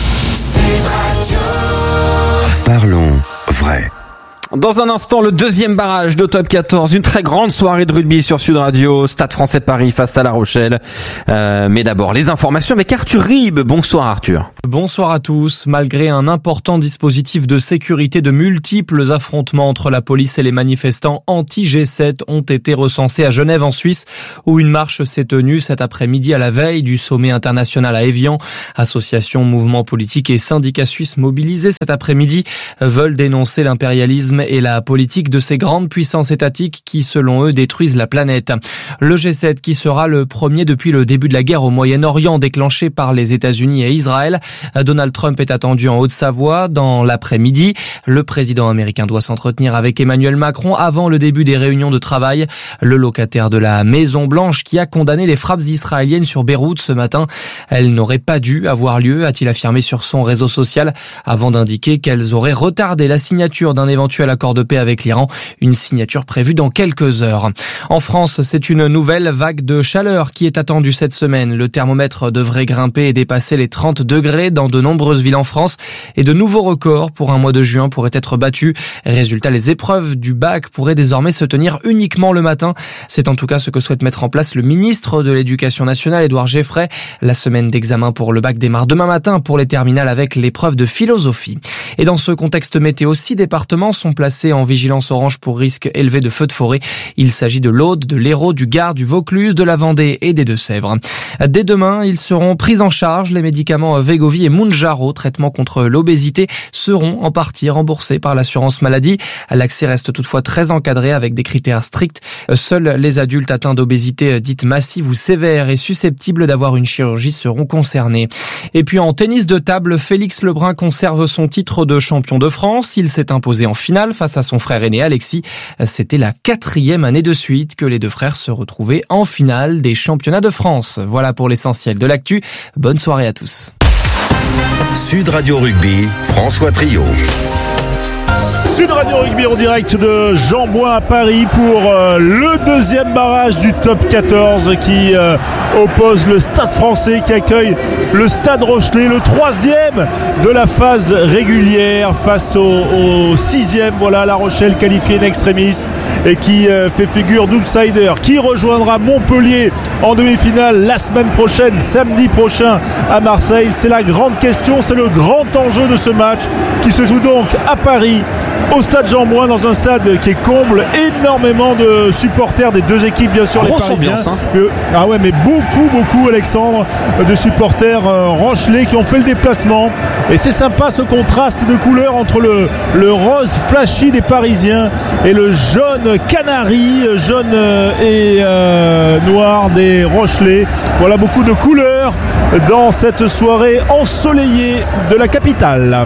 Parlons vrai. Dans un instant, le deuxième barrage de Top 14, une très grande soirée de rugby sur Sud Radio, Stade Français Paris face à La Rochelle. Mais d'abord, les informations avec Arthur Ribes. Bonsoir Arthur. Bonsoir à tous. Malgré un important dispositif de sécurité, de multiples affrontements entre la police et les manifestants anti-G7 ont été recensés à Genève en Suisse, où une marche s'est tenue cet après-midi à la veille du sommet international à Évian. Associations, mouvements politiques et syndicats suisses mobilisés cet après-midi veulent dénoncer l'impérialisme et la politique de ces grandes puissances étatiques qui, selon eux, détruisent la planète. Le G7 qui sera le premier depuis le début de la guerre au Moyen-Orient déclenchée par les États-Unis et Israël. Donald Trump est attendu en Haute-Savoie dans l'après-midi. Le président américain doit s'entretenir avec Emmanuel Macron avant le début des réunions de travail. Le locataire de la Maison-Blanche qui a condamné les frappes israéliennes sur Beyrouth ce matin. Elles n'auraient pas dû avoir lieu, a-t-il affirmé sur son réseau social, avant d'indiquer qu'elles auraient retardé la signature d'un éventuel accord de paix avec l'Iran, une signature prévue dans quelques heures. En France, c'est une nouvelle vague de chaleur qui est attendue cette semaine. Le thermomètre devrait grimper et dépasser les 30 degrés dans de nombreuses villes en France et de nouveaux records pour un mois de juin pourraient être battus. Résultat, les épreuves du bac pourraient désormais se tenir uniquement le matin. C'est en tout cas ce que souhaite mettre en place le ministre de l'Éducation nationale, Édouard Geffray. La semaine d'examen pour le bac démarre demain matin pour les terminales avec l'épreuve de philosophie. Et dans ce contexte météo, 6 départements sont placés en vigilance orange pour risque élevé de feux de forêt. Il s'agit de l'Aude, de l'Hérault, du Gard, du Vaucluse, de la Vendée et des Deux-Sèvres. Dès demain, ils seront pris en charge. Les médicaments Wegovy et Mounjaro, traitement contre l'obésité, seront en partie remboursés par l'assurance maladie. L'accès reste toutefois très encadré avec des critères stricts. Seuls les adultes atteints d'obésité dite massive ou sévère et susceptibles d'avoir une chirurgie seront concernés. Et puis en tennis de table, Félix Lebrun conserve son titre de champion de France. Il s'est imposé en finale face à son frère aîné Alexis. C'était la 4e année de suite que les deux frères se retrouvaient en finale des championnats de France. Voilà pour l'essentiel de l'actu. Bonne soirée à tous. Sud Radio Rugby, François Trio. Sud Radio Rugby en direct de Jean-Bouin à Paris pour le deuxième barrage du top 14 qui oppose le Stade Français qui accueille le Stade Rochelais, le 3e de la phase régulière face au 6e. Voilà, La Rochelle qualifiée in extremis et qui fait figure d'outsider, qui rejoindra Montpellier en demi-finale la semaine prochaine, samedi prochain à Marseille. C'est la grande question, c'est le grand enjeu de ce match qui se joue donc à Paris, au stade Jean-Bouin, dans un stade qui comble énormément de supporters des deux équipes, bien sûr. Grosse les Parisiens. ambiance, hein. Ah ouais, mais beaucoup Alexandre, de supporters rochelais qui ont fait le déplacement, et c'est sympa ce contraste de couleurs entre le rose flashy des Parisiens et le jaune canari, jaune et noir des Rochelais. Voilà, beaucoup de couleurs dans cette soirée ensoleillée de la capitale.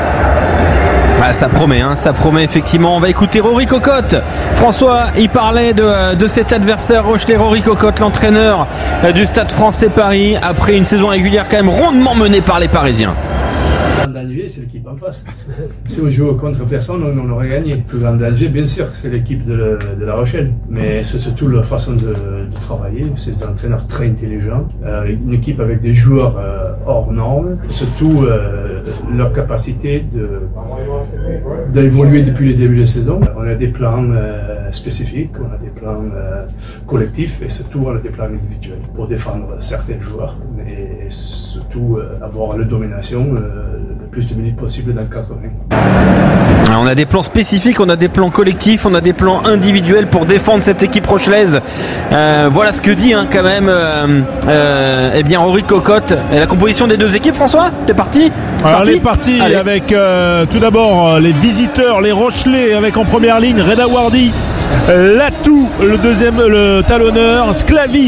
Ah, ça promet effectivement. On va écouter Rory Cocotte. François, il parlait de cet adversaire rochelais, Rory Cocotte, l'entraîneur du Stade Français Paris, après une saison régulière quand même rondement menée par les Parisiens. Le plus grand danger, c'est l'équipe en face. Si on joue contre personne, on aurait gagné. Le plus grand danger, bien sûr, c'est l'équipe de La Rochelle. Mais c'est surtout leur façon de travailler. C'est des entraîneurs très intelligents. Une équipe avec des joueurs hors normes. Surtout leur capacité d'évoluer depuis le début de la saison. On a des plans spécifiques, on a des plans collectifs et surtout on a des plans individuels pour défendre certains joueurs et surtout avoir la domination le plus de minutes possible dans le 80. On a des plans spécifiques, on a des plans collectifs, on a des plans individuels pour défendre cette équipe rochelaise. Voilà ce que dit quand même Rory Cocotte. Et la composition des deux équipes, François, t'es parti? Alors on est parti avec tout d'abord les visiteurs, les Rochelais, avec en première ligne Reda Wardi, Latou, le talonneur, Sclavi,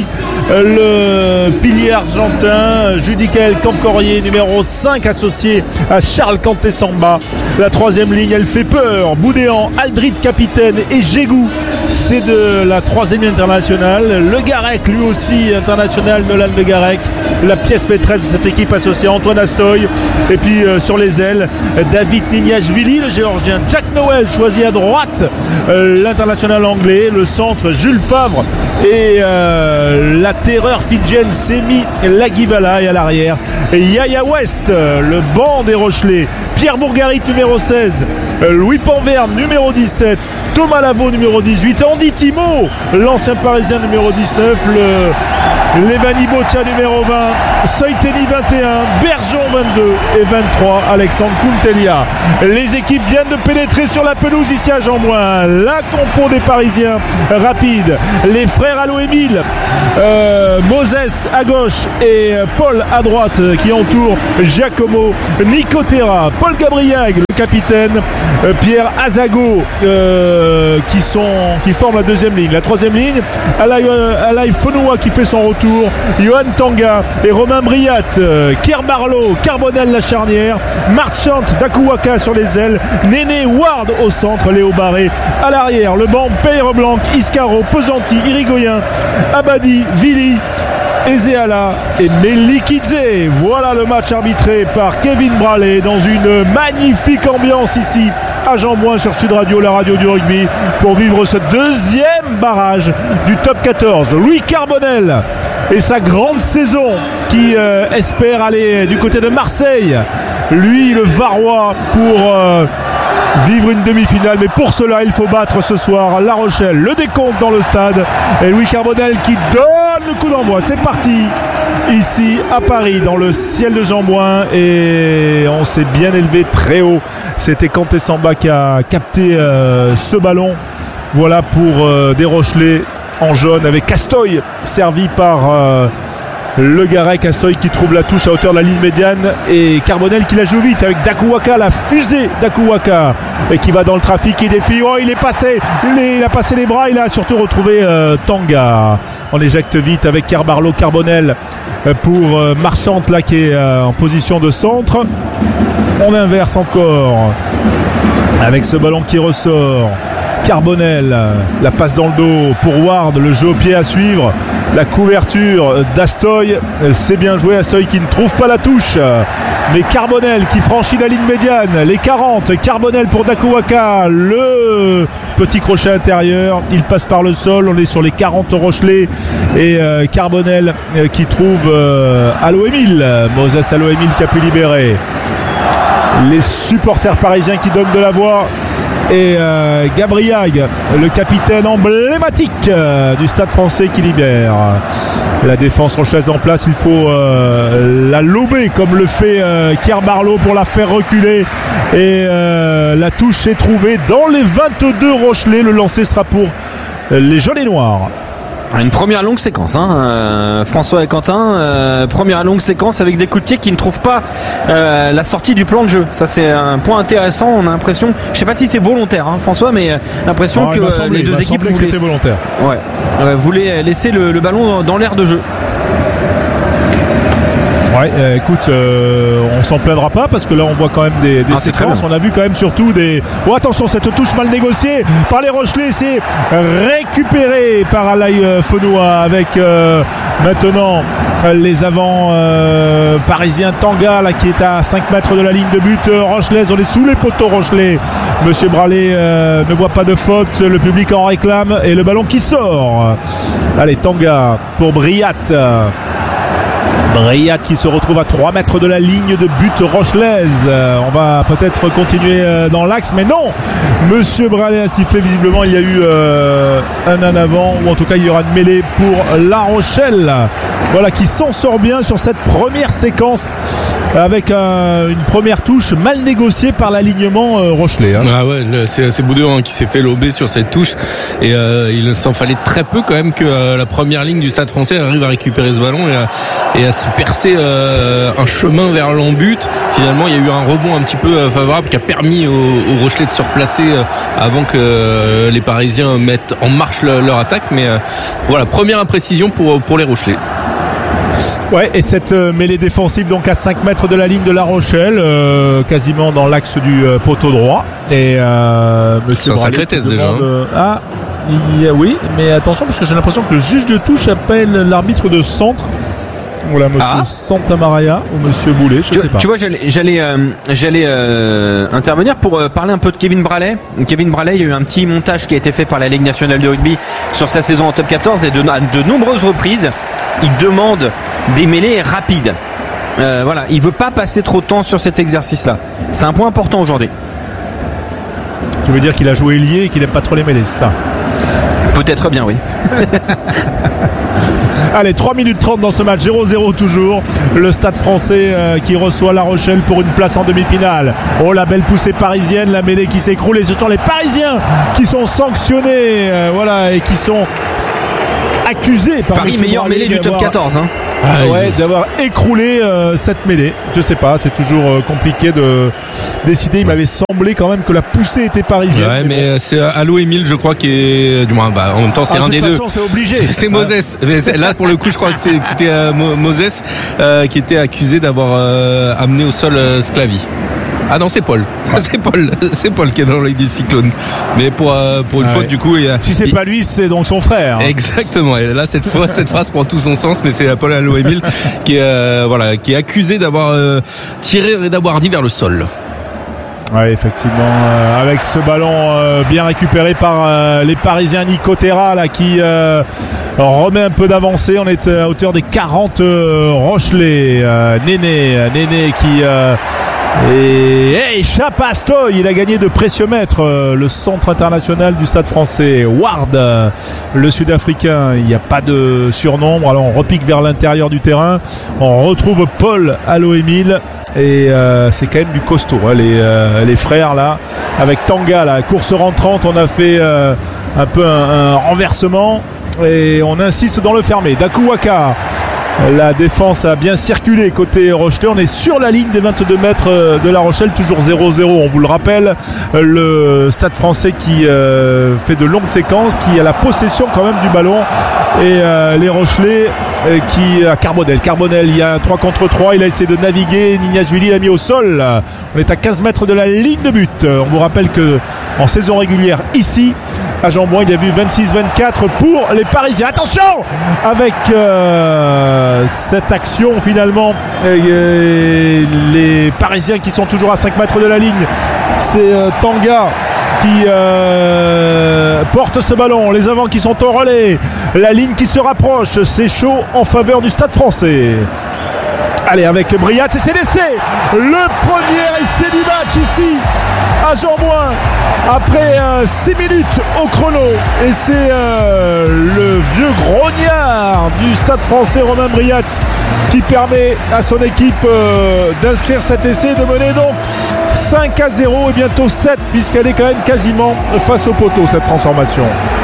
le pilier argentin, Judicael Cancorier, numéro 5, associé à Charles Canté-Samba. La troisième ligne, elle fait peur. Boudéan, Aldrit capitaine et Jégou c'est de la 3e internationale. Le Garec, lui aussi international, Nolan Le Garec, la pièce maîtresse de cette équipe associée à Antoine Astoy. Et puis sur les ailes, David Nignashvili, le géorgien. Jack Noel choisi à droite, l'international anglais. Le centre, Jules Favre et la terreur fidjienne Semi Lagivala. Et à l'arrière, Yaya West, le banc des Rochelais. Pierre Bourgarit, numéro 16. Louis Panverne, numéro 17. Thomas Lavaux, numéro 18. Andy Thimo, l'ancien parisien, numéro 19. Levani Boccia, numéro 20. Soiteni, 21. Bergeon, 22. Et 23, Alexandre Kountelia. Les équipes viennent de pénétrer sur la pelouse ici à Jean-Bouin. La compo des Parisiens rapide. Les frères Allo-Émile, Moses à gauche et Paul à droite qui entourent Giacomo Nicotera. Paul Gabriag, le capitaine. Pierre Azago qui forment la 2e ligne. La 3e ligne, Alaï Fonua qui fait son retour, Johan Tanga et Romain Briat, Kier Barlow, Carbonel la charnière, Marchant, Dakuwaka sur les ailes, Néné Ward au centre, Léo Barré à l'arrière. Le banc, Peyre Blanc, Iscaro, Pesanti, Irigoyen, Abadi, Vili, Ezeala et Melikidze. Voilà le match arbitré par Kevin Braley dans une magnifique ambiance ici à Jean-Bouin sur Sud Radio, la radio du rugby, pour vivre ce 2e barrage du top 14. Louis Carbonel et sa grande saison qui espère aller du côté de Marseille. Lui, le Varois, pour vivre une demi-finale, mais pour cela il faut battre ce soir La Rochelle. Le décompte dans le stade et Louis Carbonel qui donne le coup d'envoi. C'est parti ici à Paris dans le ciel de Jean-Bouin et on s'est bien élevé très haut. C'était Kanté Samba qui a capté ce ballon. Voilà pour des Rochelais en jaune avec Castoy servi par Le Garec. Astoy qui trouve la touche à hauteur de la ligne médiane et Carbonel qui la joue vite avec Dakuwaka, la fusée Dakuwaka, et qui va dans le trafic, qui défie. Oh, il est passé, il a passé les bras, il a surtout retrouvé Tanga. On éjecte vite avec Kier Barlow, Carbonel pour Marchant là qui est en position de centre. On inverse encore avec ce ballon qui ressort. Carbonel, la passe dans le dos pour Ward, le jeu au pied à suivre, la couverture d'Astoy, c'est bien joué. Astoy qui ne trouve pas la touche, mais Carbonel qui franchit la ligne médiane, les 40, Carbonel pour Dakuwaka, le petit crochet intérieur, il passe par le sol, on est sur les 40 Rochelais et Carbonel qui trouve Allo-Émile, Moses Allo-Émile qui a pu libérer. Les supporters parisiens qui donnent de la voix et Gabriag, le capitaine emblématique du Stade Français qui libère. La défense rochelaise en place, il faut la lober comme le fait Kier Barlow pour la faire reculer et la touche est trouvée dans les 22 Rochelais. Le lancer sera pour les jaunes et noirs. Une première longue séquence, François et Quentin, première longue séquence avec des coups de pied qui ne trouvent pas la sortie du plan de jeu. Ça c'est un point intéressant. On a l'impression, je sais pas si c'est volontaire, François, mais l'impression que les deux équipes voulaient laisser le ballon dans l'aire de jeu. Ouais, écoute, on s'en plaindra pas parce que là on voit quand même des séquences. On a vu quand même surtout des. Oh attention, cette touche mal négociée par les Rochelais, c'est récupéré par Alaï Fonua avec maintenant les avants parisiens. Tanga là qui est à 5 mètres de la ligne de but rochelaise. On est sous les poteaux Rochelais. Monsieur Braley ne voit pas de faute. Le public en réclame et le ballon qui sort. Allez, Tanga pour Briat. Briat qui se retrouve à 3 mètres de la ligne de but rochelaise. On va peut-être continuer dans l'axe, mais non, Monsieur Braley a sifflé. Visiblement il y a eu un en avant, ou en tout cas il y aura une mêlée pour La Rochelle. Voilà, qui s'en sort bien sur cette première séquence avec une première touche mal négociée par l'alignement rochelais. Ah ouais, c'est Boudin qui s'est fait lober sur cette touche et il s'en fallait très peu quand même que la première ligne du Stade Français arrive à récupérer ce ballon et à se percer un chemin vers l'en-but. Finalement il y a eu un rebond un petit peu favorable qui a permis aux Rochelais de se replacer avant que les Parisiens mettent en marche leur attaque, mais voilà, première imprécision pour les Rochelais. Ouais, et cette mêlée défensive donc à 5 mètres de la ligne de La Rochelle, quasiment dans l'axe du poteau droit. Et Monsieur c'est un sacré test déjà. Oui, mais attention parce que j'ai l'impression que le juge de touche appelle l'arbitre de centre. Voilà, monsieur Santamaria ou monsieur Boulet, je sais pas. Tu vois, j'allais intervenir pour parler un peu de Kevin Braley. Kevin Braley, il y a eu un petit montage qui a été fait par la Ligue nationale de rugby sur sa saison en top 14 et à de nombreuses reprises, il demande des mêlées rapides. Voilà, il veut pas passer trop de temps sur cet exercice-là. C'est un point important aujourd'hui. Tu veux dire qu'il a joué ailier et qu'il n'aime pas trop les mêlées, c'est ça? Peut-être bien, oui. Allez, 3 minutes 30 dans ce match, 0-0 toujours. Le Stade Français qui reçoit La Rochelle pour une place en demi-finale. Oh, la belle poussée parisienne, la mêlée qui s'écroule et ce sont les Parisiens qui sont sanctionnés, voilà, et qui sont accusés par Paris, meilleure mêlée du top 14, hein. D'avoir écroulé cette mêlée. Je sais pas, c'est toujours compliqué de décider. Il m'avait semblé quand même que la poussée était parisienne. Ouais, mais c'est Allo Émile, je crois, qui est du moins. En même temps, c'est un des deux. De toute façon, c'est obligé. C'est Moses. Mais là, pour le coup, je crois que c'était Moses qui était accusé d'avoir amené au sol Sclavi. Ah non, c'est Paul. C'est Paul qui est dans l'œil du cyclone. Mais pour une faute, du coup, si c'est pas lui, c'est donc son frère. Exactement. Et là, cette phrase prend tout son sens, mais c'est Paul Allo-Émile qui est accusé d'avoir tiré Reda Wardy vers le sol. Ouais, effectivement, avec ce ballon bien récupéré par les Parisiens, Nico Terra là qui remet un peu d'avancée. On est à hauteur des 40 Rochelais. Néné qui Chapastoy, il a gagné de précieux mètres, le centre international du Stade Français. Ward, le Sud-Africain, il n'y a pas de surnombre. Alors on repique vers l'intérieur du terrain. On retrouve Paul Allo-Émile. Et c'est quand même du costaud, hein, les frères là, avec Tanga, la course rentrante. On a fait un peu un renversement et on insiste dans le fermé. Dakuwaka. La défense a bien circulé côté Rochelais. On est sur la ligne des 22 mètres de La Rochelle, toujours 0-0, on vous le rappelle. Le Stade Français qui fait de longues séquences, qui a la possession quand même du ballon. Et les Rochelais qui à Carbonel, il y a un 3 contre 3, il a essayé de naviguer, Nignashvili l'a mis au sol. On est à 15 mètres de la ligne de but. On vous rappelle que en saison régulière ici à Jean-Bouin, il a vu 26-24 pour les Parisiens. Attention avec cette action finalement, les Parisiens qui sont toujours à 5 mètres de la ligne. C'est Tanga qui porte ce ballon, les avants qui sont au relais, la ligne qui se rapproche, c'est chaud en faveur du Stade Français. Allez, avec Briat, c'est l'essai, le premier essai du match ici à Jean-Bouin après 6 minutes au chrono, et c'est le vieux grognard du Stade Français, Romain Briat, qui permet à son équipe d'inscrire cet essai, de mener donc 5-0 et bientôt 7, puisqu'elle est quand même quasiment face au poteau, cette transformation.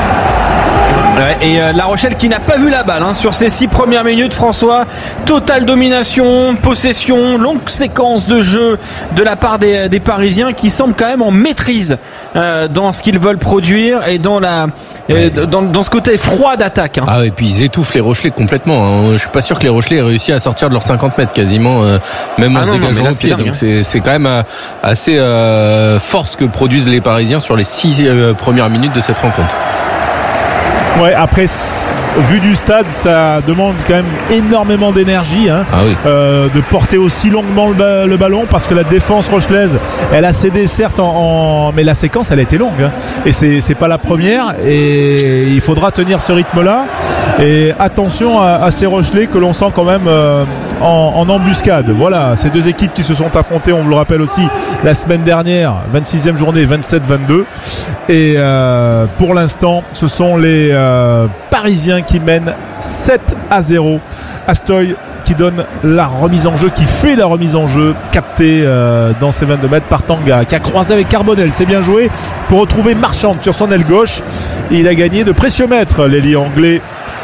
Et La Rochelle qui n'a pas vu la balle sur ces 6 premières minutes, François. Totale domination, possession, longue séquence de jeu de la part des Parisiens, qui semblent quand même en maîtrise dans ce qu'ils veulent produire et dans dans ce côté froid d'attaque. Ah, et puis ils étouffent les Rochelais complètement. Je suis pas sûr que les Rochelais aient réussi à sortir de leurs 50 mètres quasiment, même en se dégageant au pied. Donc c'est quand même assez fort ce que produisent les Parisiens sur les 6 premières minutes de cette rencontre. Ouais, après, vu du stade, ça demande quand même énormément d'énergie, de porter aussi longuement le ballon, parce que la défense rochelaise, elle a cédé certes mais la séquence, elle a été longue, et c'est pas la première, et il faudra tenir ce rythme-là. Et attention à ces Rochelais que l'on sent quand même en embuscade. Voilà, ces deux équipes qui se sont affrontées, on vous le rappelle aussi, la semaine dernière, 26e journée, 27-22, et pour l'instant, ce sont les Parisiens qui mènent 7-0. Astoy qui donne la remise en jeu, qui fait la remise en jeu, captée dans ses 22 mètres par Tanga, qui a croisé avec Carbonel, c'est bien joué, pour retrouver Marchand sur son aile gauche. Et il a gagné de précieux mètres, l'ailier anglais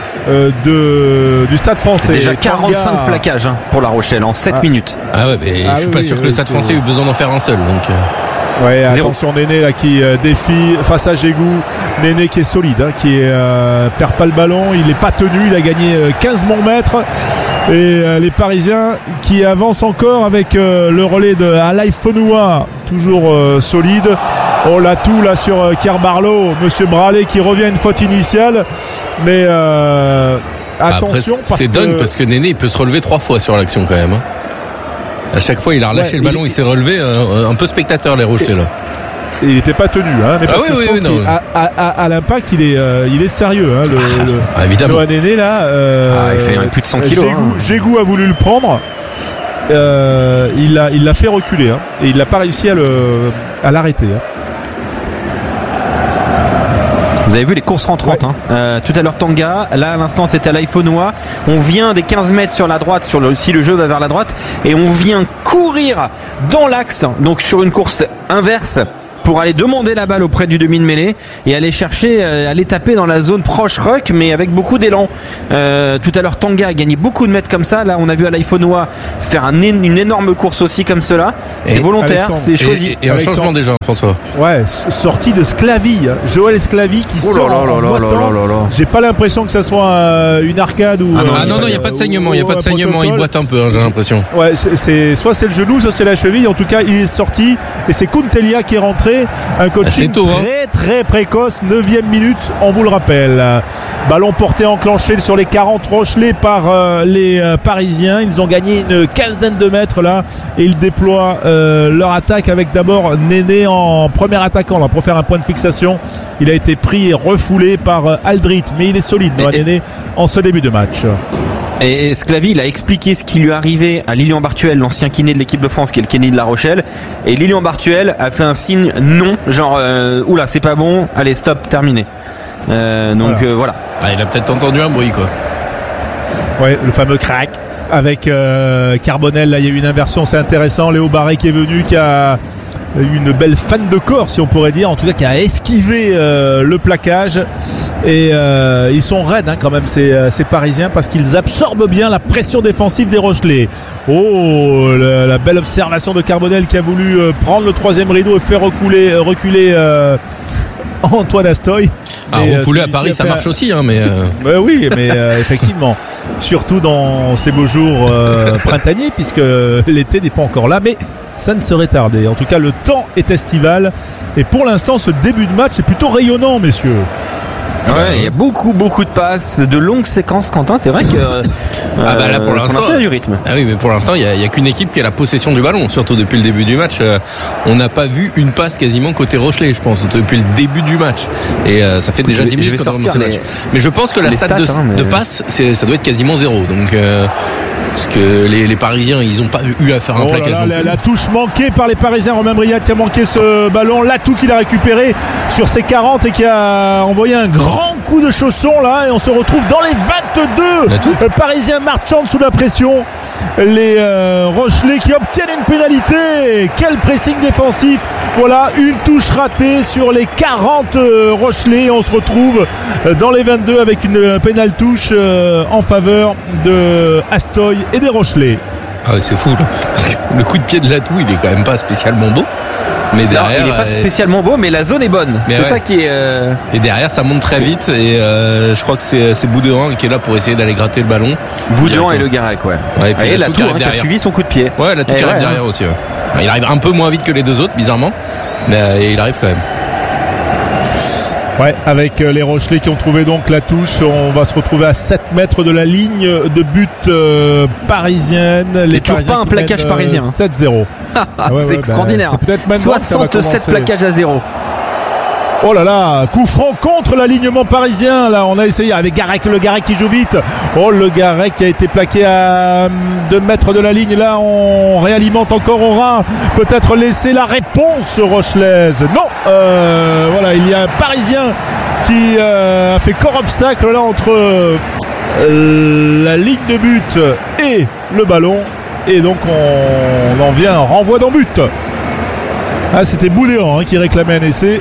du Stade Français. Déjà 45 plaquages pour La Rochelle en 7 minutes. Ah ouais, mais je suis pas sûr que le Stade Français ait eu besoin d'en faire un seul, donc... Ouais, attention, Néné là qui défie face à Gégou. Néné qui est solide, qui perd pas le ballon, il n'est pas tenu, il a gagné 15 bons mètres. Et les Parisiens qui avancent encore avec le relais de Alaï Fonua, toujours solide. Oh l'atout là sur Kerbarlo, Monsieur Bralé qui revient à une faute initiale, mais attention. Après, c'est dingue parce que Néné il peut se relever 3 fois sur l'action quand même. À chaque fois il a relâché le ballon, il s'est relevé, un peu spectateur les Rochelais là. Il n'était pas tenu, hein, mais parce que je pense qu'à l'impact il est sérieux, hein, évidemment. le Néné là. Il fait plus de 100 kilos. Jégou a voulu le prendre. Il l'a fait reculer, hein, et il n'a pas réussi à l'arrêter. Hein. Vous avez vu les courses rentrantes, hein. Tout à l'heure Tanga, là à l'instant c'était à l'Aifonois. On vient des 15 mètres sur la droite, si le jeu va vers la droite, et on vient courir dans l'axe, donc sur une course inverse, pour aller demander la balle auprès du demi de mêlée et aller chercher, aller taper dans la zone proche ruck, mais avec beaucoup d'élan. Tout à l'heure Tanga a gagné beaucoup de mètres comme ça. Là on a vu à l'Aifonois faire une énorme course aussi comme cela. C'est volontaire, c'est choisi. Et un changement déjà, François. Ouais, sortie de Sclavy, Joël Sclavy qui sort en boitant. J'ai pas l'impression que ça soit une arcade ou. Non, il n'y a pas de saignement, il boite un peu, hein, j'ai l'impression. Ouais, soit c'est le genou, soit c'est la cheville. En tout cas, il est sorti et c'est Kuntelia qui est rentré. Un coaching très précoce, 9e minute, on vous le rappelle. Ballon porté enclenché sur les 40 Rochelais par les Parisiens. Ils ont gagné une quinzaine de mètres là et ils déploient leur attaque avec d'abord Néné en premier attaquant là, pour faire un point de fixation. Il a été pris et refoulé par Aldrit, mais il est solide, Néné, en ce début de match. Et Sclavy, il a expliqué ce qui lui arrivait à Lilian Bartuel, l'ancien kiné de l'équipe de France, qui est le kiné de La Rochelle. Et Lilian Bartuel a fait un signe non, genre oula, c'est pas bon, allez stop, terminé. Voilà. Il a peut-être entendu un bruit quoi. Ouais, le fameux crack avec Carbonel. Là, il y a eu une inversion, c'est intéressant. Léo Barré qui est venu, qui a une belle fan de corps, si on pourrait dire, en tout cas qui a esquivé le plaquage. Et ils sont raides, hein, quand même ces Parisiens, parce qu'ils absorbent bien la pression défensive des Rochelais. Oh, la belle observation de Carbonel qui a voulu prendre le 3e rideau et faire reculer Antoine Astoy. Reculer à Paris ça marche aussi, hein, mais oui, mais effectivement, surtout dans ces beaux jours printaniers, puisque l'été n'est pas encore là, mais ça ne serait tardé. En tout cas, le temps est estival et pour l'instant ce début de match est plutôt rayonnant, messieurs. Ouais, il y a beaucoup de passes, de longues séquences, Quentin. C'est vrai que là pour l'instant il y a du rythme. Ah oui, mais pour l'instant il y a qu'une équipe qui a la possession du ballon, surtout depuis le début du match. On n'a pas vu une passe quasiment côté Rochelais, je pense, depuis le début du match. Et ça fait déjà 10 minutes qu'on a commencé le match. Mais je pense que la stat de passe, ça doit être quasiment 0. Donc parce que les Parisiens, ils n'ont pas eu à faire un plaquage. La touche manquée par les Parisiens. Romain Briat qui a manqué ce ballon. L'atout qu'il a récupéré sur ses 40 et qui a envoyé un grand coup de chausson là. Et on se retrouve dans les 22. Parisiens marchandent sous la pression. Les Rochelais qui obtiennent une pénalité. Quel pressing défensif. Voilà, une touche ratée sur les 40 Rochelais. On se retrouve dans les 22 avec une pénale touche en faveur de Astoy et des Rochelais. Ah ouais, c'est fou là. Parce que le coup de pied de Latou, il est quand même pas spécialement beau. Mais derrière, non, il est pas spécialement beau, mais la zone est bonne. C'est ça qui est. Et derrière, ça monte très vite. Et je crois que c'est Boudouin qui est là pour essayer d'aller gratter le ballon. Boudouin et Le Garec, ouais. Et Latou qui a suivi son coup de pied. Ouais, Latou qui arrive derrière aussi. Ouais. Il arrive un peu moins vite que les deux autres, bizarrement, mais il arrive quand même. Ouais, avec les Rochelais qui ont trouvé donc la touche, on va se retrouver à 7 mètres de la ligne de but parisienne. Les toujours pas un plaquage parisien. 7-0. C'est extraordinaire. C'est peut-être même 67 plaquages à 0. Oh là là, coup franc contre l'alignement parisien. Là, on a essayé avec Garec, Le Garec qui joue vite. Oh, Le Garec qui a été plaqué à 2 mètres de la ligne. Là, on réalimente encore au ras. Peut-être laisser la réponse rochelaise. Non, voilà, il y a un Parisien qui a fait corps obstacle là entre la ligne de but et le ballon. Et donc, on en vient à un renvoi d'en but. Ah, c'était Boudéan qui réclamait un essai.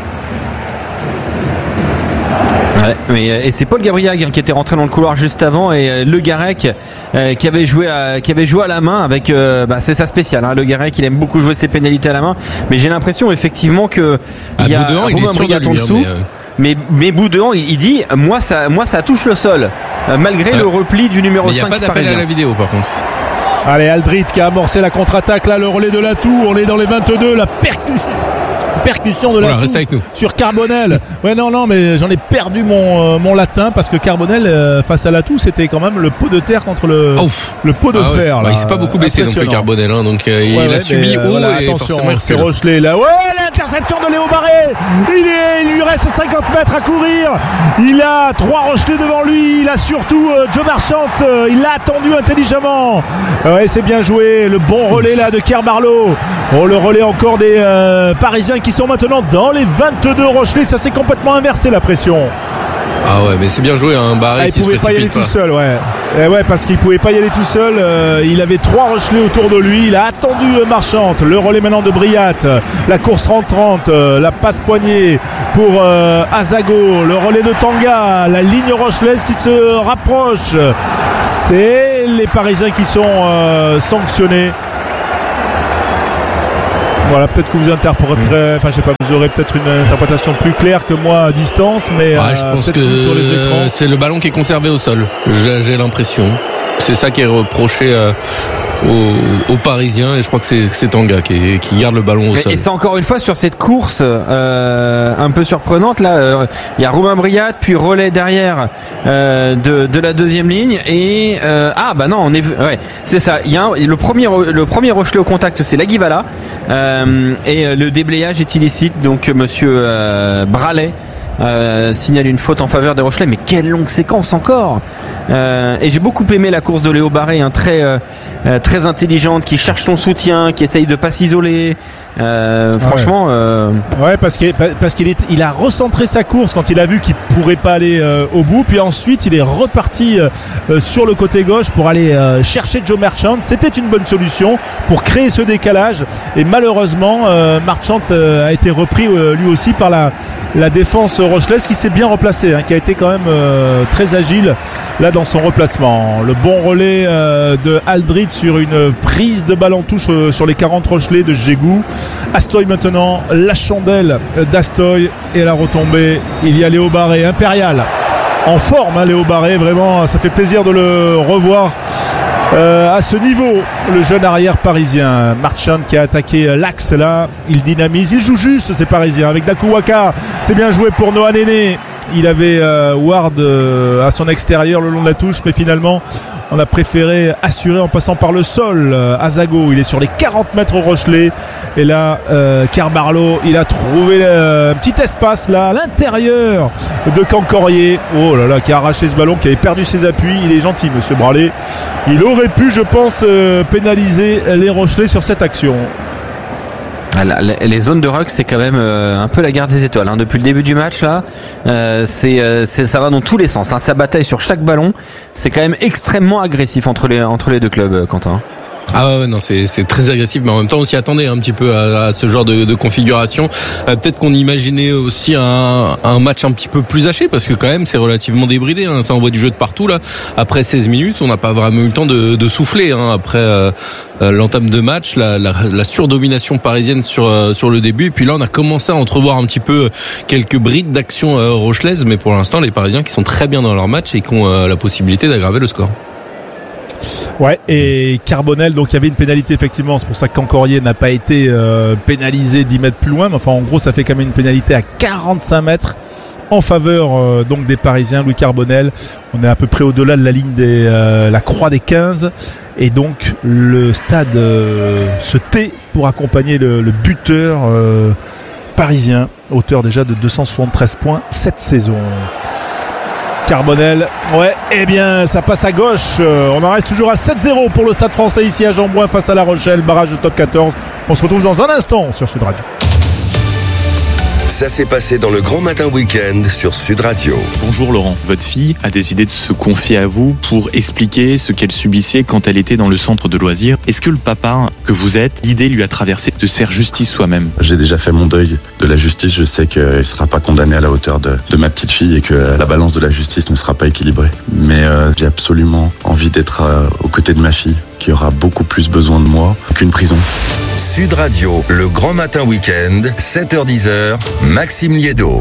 Ouais, et c'est Paul Gabriag qui était rentré dans le couloir juste avant et Le Garec qui avait joué à la main avec c'est sa spéciale, hein. Le Garec il aime beaucoup jouer ses pénalités à la main, mais j'ai l'impression effectivement que il y a Romain Briat en dessous. Mais Boudouin il dit moi ça touche le sol malgré le repli du numéro 5 parisien. Il n'y a pas d'appel à la vidéo par contre. Allez, Aldrit qui a amorcé la contre-attaque là, le relais de Latou, on est dans les 22, la percussion de la Voilà, reste avec nous. sur Carbonel. Ouais, non, mais j'en ai perdu mon latin parce que Carbonel face à l'atout, c'était quand même le pot de terre contre le pot de fer. Là. Il s'est pas beaucoup baissé donc le Carbonel, hein, donc il a subi haut et attention, forcément c'est Rochelet là. Ouais, l'interception de Léo Barré. Il lui reste 50 mètres à courir. Il a 3 Rochelais devant lui. Il a surtout Joe Marchant. Il l'a attendu intelligemment. Ouais, c'est bien joué. Le bon relais là de Kerbarlo. Oh, le relais encore des Parisiens qui sont maintenant dans les 22 Rochelais. Ça s'est complètement inversé la pression. Ah ouais, mais c'est bien joué, hein, Barré. Il pouvait pas y aller tout seul, ouais. Ouais, parce qu'il pouvait pas y aller tout seul. Il avait 3 Rochelais autour de lui. Il a attendu Marchant. Le relais maintenant de Briat. La course 30-30. La passe poignée pour Azago. Le relais de Tanga. La ligne rochelaise qui se rapproche. C'est les Parisiens qui sont sanctionnés. Voilà, peut-être que vous interpréterez, je sais pas, vous aurez peut-être une interprétation plus claire que moi à distance, mais je pense que sur les écrans, c'est le ballon qui est conservé au sol. J'ai l'impression. C'est ça qui est reproché aux Parisiens, et je crois que c'est Tanga qui garde le ballon au sol. Et c'est encore une fois sur cette course un peu surprenante là. Il y a Romain Briat, puis relais derrière de la deuxième ligne, et c'est ça. Il y a le premier Rochelais au contact, c'est Laguivala, et le déblayage est illicite. Donc monsieur Bralet signale une faute en faveur des Rochelais. Mais quelle longue séquence encore. Et j'ai beaucoup aimé la course de Léo Barré, très intelligente, qui cherche son soutien, qui essaye de pas s'isoler. Franchement, parce qu'il a recentré sa course quand il a vu qu'il pourrait pas aller au bout, puis ensuite il est reparti sur le côté gauche pour aller chercher Joe Marchant. C'était une bonne solution pour créer ce décalage, et malheureusement Marchant a été repris lui aussi par la défense rochelaise, qui s'est bien replacée, qui a été quand même très agile là dans son replacement. Le bon relais de Aldrit sur une prise de balle en touche sur les 40 Rochelais de Gégou. Astoy maintenant, la chandelle d'Astoy, et la retombée. Il y a Léo Barré, impérial, en forme, Léo Barré, vraiment, ça fait plaisir de le revoir à ce niveau, le jeune arrière parisien. Marchand qui a attaqué l'axe là, il dynamise, il joue juste, ces Parisiens, avec Dakuwaka. C'est bien joué pour Noah Néné. Il avait Ward à son extérieur le long de la touche, mais finalement on a préféré assurer en passant par le sol. Azago, il est sur les 40 mètres au Rochelais, et là Kerbarlo, il a trouvé un petit espace là à l'intérieur de Cancorier, oh là là, qui a arraché ce ballon, qui avait perdu ses appuis. Il est gentil, monsieur Bralet. Il aurait pu, je pense, pénaliser les Rochelais sur cette action. Les zones de ruck, c'est quand même un peu la guerre des étoiles, depuis le début du match là. Ça va dans tous les sens, ça bataille sur chaque ballon. C'est quand même extrêmement agressif entre les deux clubs, Quentin. Ah ouais, non, c'est très agressif, mais en même temps on s'y attendait un petit peu à ce genre de configuration. Peut-être qu'on imaginait aussi un match un petit peu plus haché, parce que quand même c'est relativement débridé, ça envoie du jeu de partout là. Après 16 minutes, on n'a pas vraiment eu le temps de souffler, après l'entame de match, la surdomination parisienne sur le début, et puis là on a commencé à entrevoir un petit peu quelques brides d'action rochelaise, mais pour l'instant les Parisiens qui sont très bien dans leur match et qui ont la possibilité d'aggraver le score. Ouais, et Carbonel, donc il y avait une pénalité effectivement, c'est pour ça que Cancorier n'a pas été pénalisé 10 mètres plus loin, mais enfin en gros ça fait quand même une pénalité à 45 mètres en faveur donc des Parisiens. Louis Carbonel, on est à peu près au-delà de la ligne la croix des 15, et donc le stade se tait pour accompagner le buteur parisien, auteur déjà de 273 points cette saison. Carbonel, ça passe à gauche. On en reste toujours à 7-0 pour le Stade Français ici à Jean-Bouin face à La Rochelle, barrage de top 14. On se retrouve dans un instant sur Sud Radio. Ça s'est passé dans le Grand Matin Week-end sur Sud Radio. Bonjour Laurent, votre fille a décidé de se confier à vous pour expliquer ce qu'elle subissait quand elle était dans le centre de loisirs. Est-ce que le papa que vous êtes, l'idée lui a traversé de se faire justice soi-même? J'ai déjà fait mon deuil de la justice, je sais qu'il ne sera pas condamné à la hauteur de ma petite fille, et que la balance de la justice ne sera pas équilibrée. Mais j'ai absolument envie d'être aux côtés de ma fille, qui aura beaucoup plus besoin de moi qu'une prison. Sud Radio, le Grand Matin Week-end, 7h-10h, Maxime Liédo.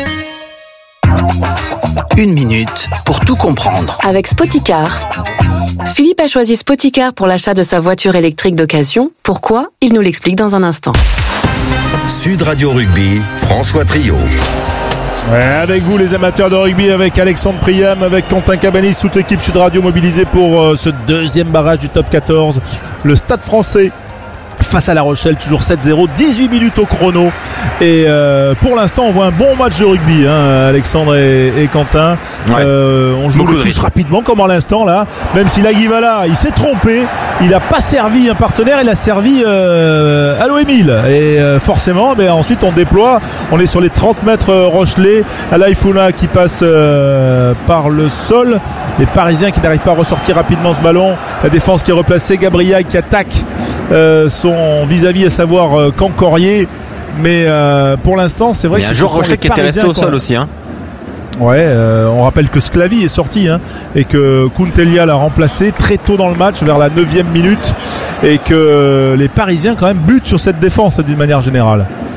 1 minute pour tout comprendre. Avec Spoticar. Philippe a choisi Spoticar pour l'achat de sa voiture électrique d'occasion. Pourquoi ? Il nous l'explique dans un instant. Sud Radio Rugby, François Trio. Ouais, avec vous les amateurs de rugby, avec Alexandre Priam, avec Quentin Cabanis, toute l'équipe Sud Radio mobilisée pour ce deuxième barrage du top 14. Le Stade Français face à La Rochelle, toujours 7-0, 18 minutes au chrono. Et pour l'instant, on voit un bon match de rugby, Alexandre et Quentin. Ouais. On joue le touche rapidement, comme à l'instant là. Même si Laguivala, il s'est trompé, il n'a pas servi un partenaire, il a servi Allo Émile. Et forcément, ensuite on déploie. On est sur les 30 mètres Rochelet. Alaïfouna qui passe par le sol. Les Parisiens qui n'arrivent pas à ressortir rapidement ce ballon. La défense qui est replacée. Gabriel qui attaque son vis-à-vis, à savoir Cancorier. Mais pour l'instant, c'est vrai que un joueur Rochelet qui était resté au sol aussi. Ouais, on rappelle que Sclavi est sorti et que Kuntelia l'a remplacé très tôt dans le match, vers la 9e minute, et que les Parisiens quand même butent sur cette défense d'une manière générale.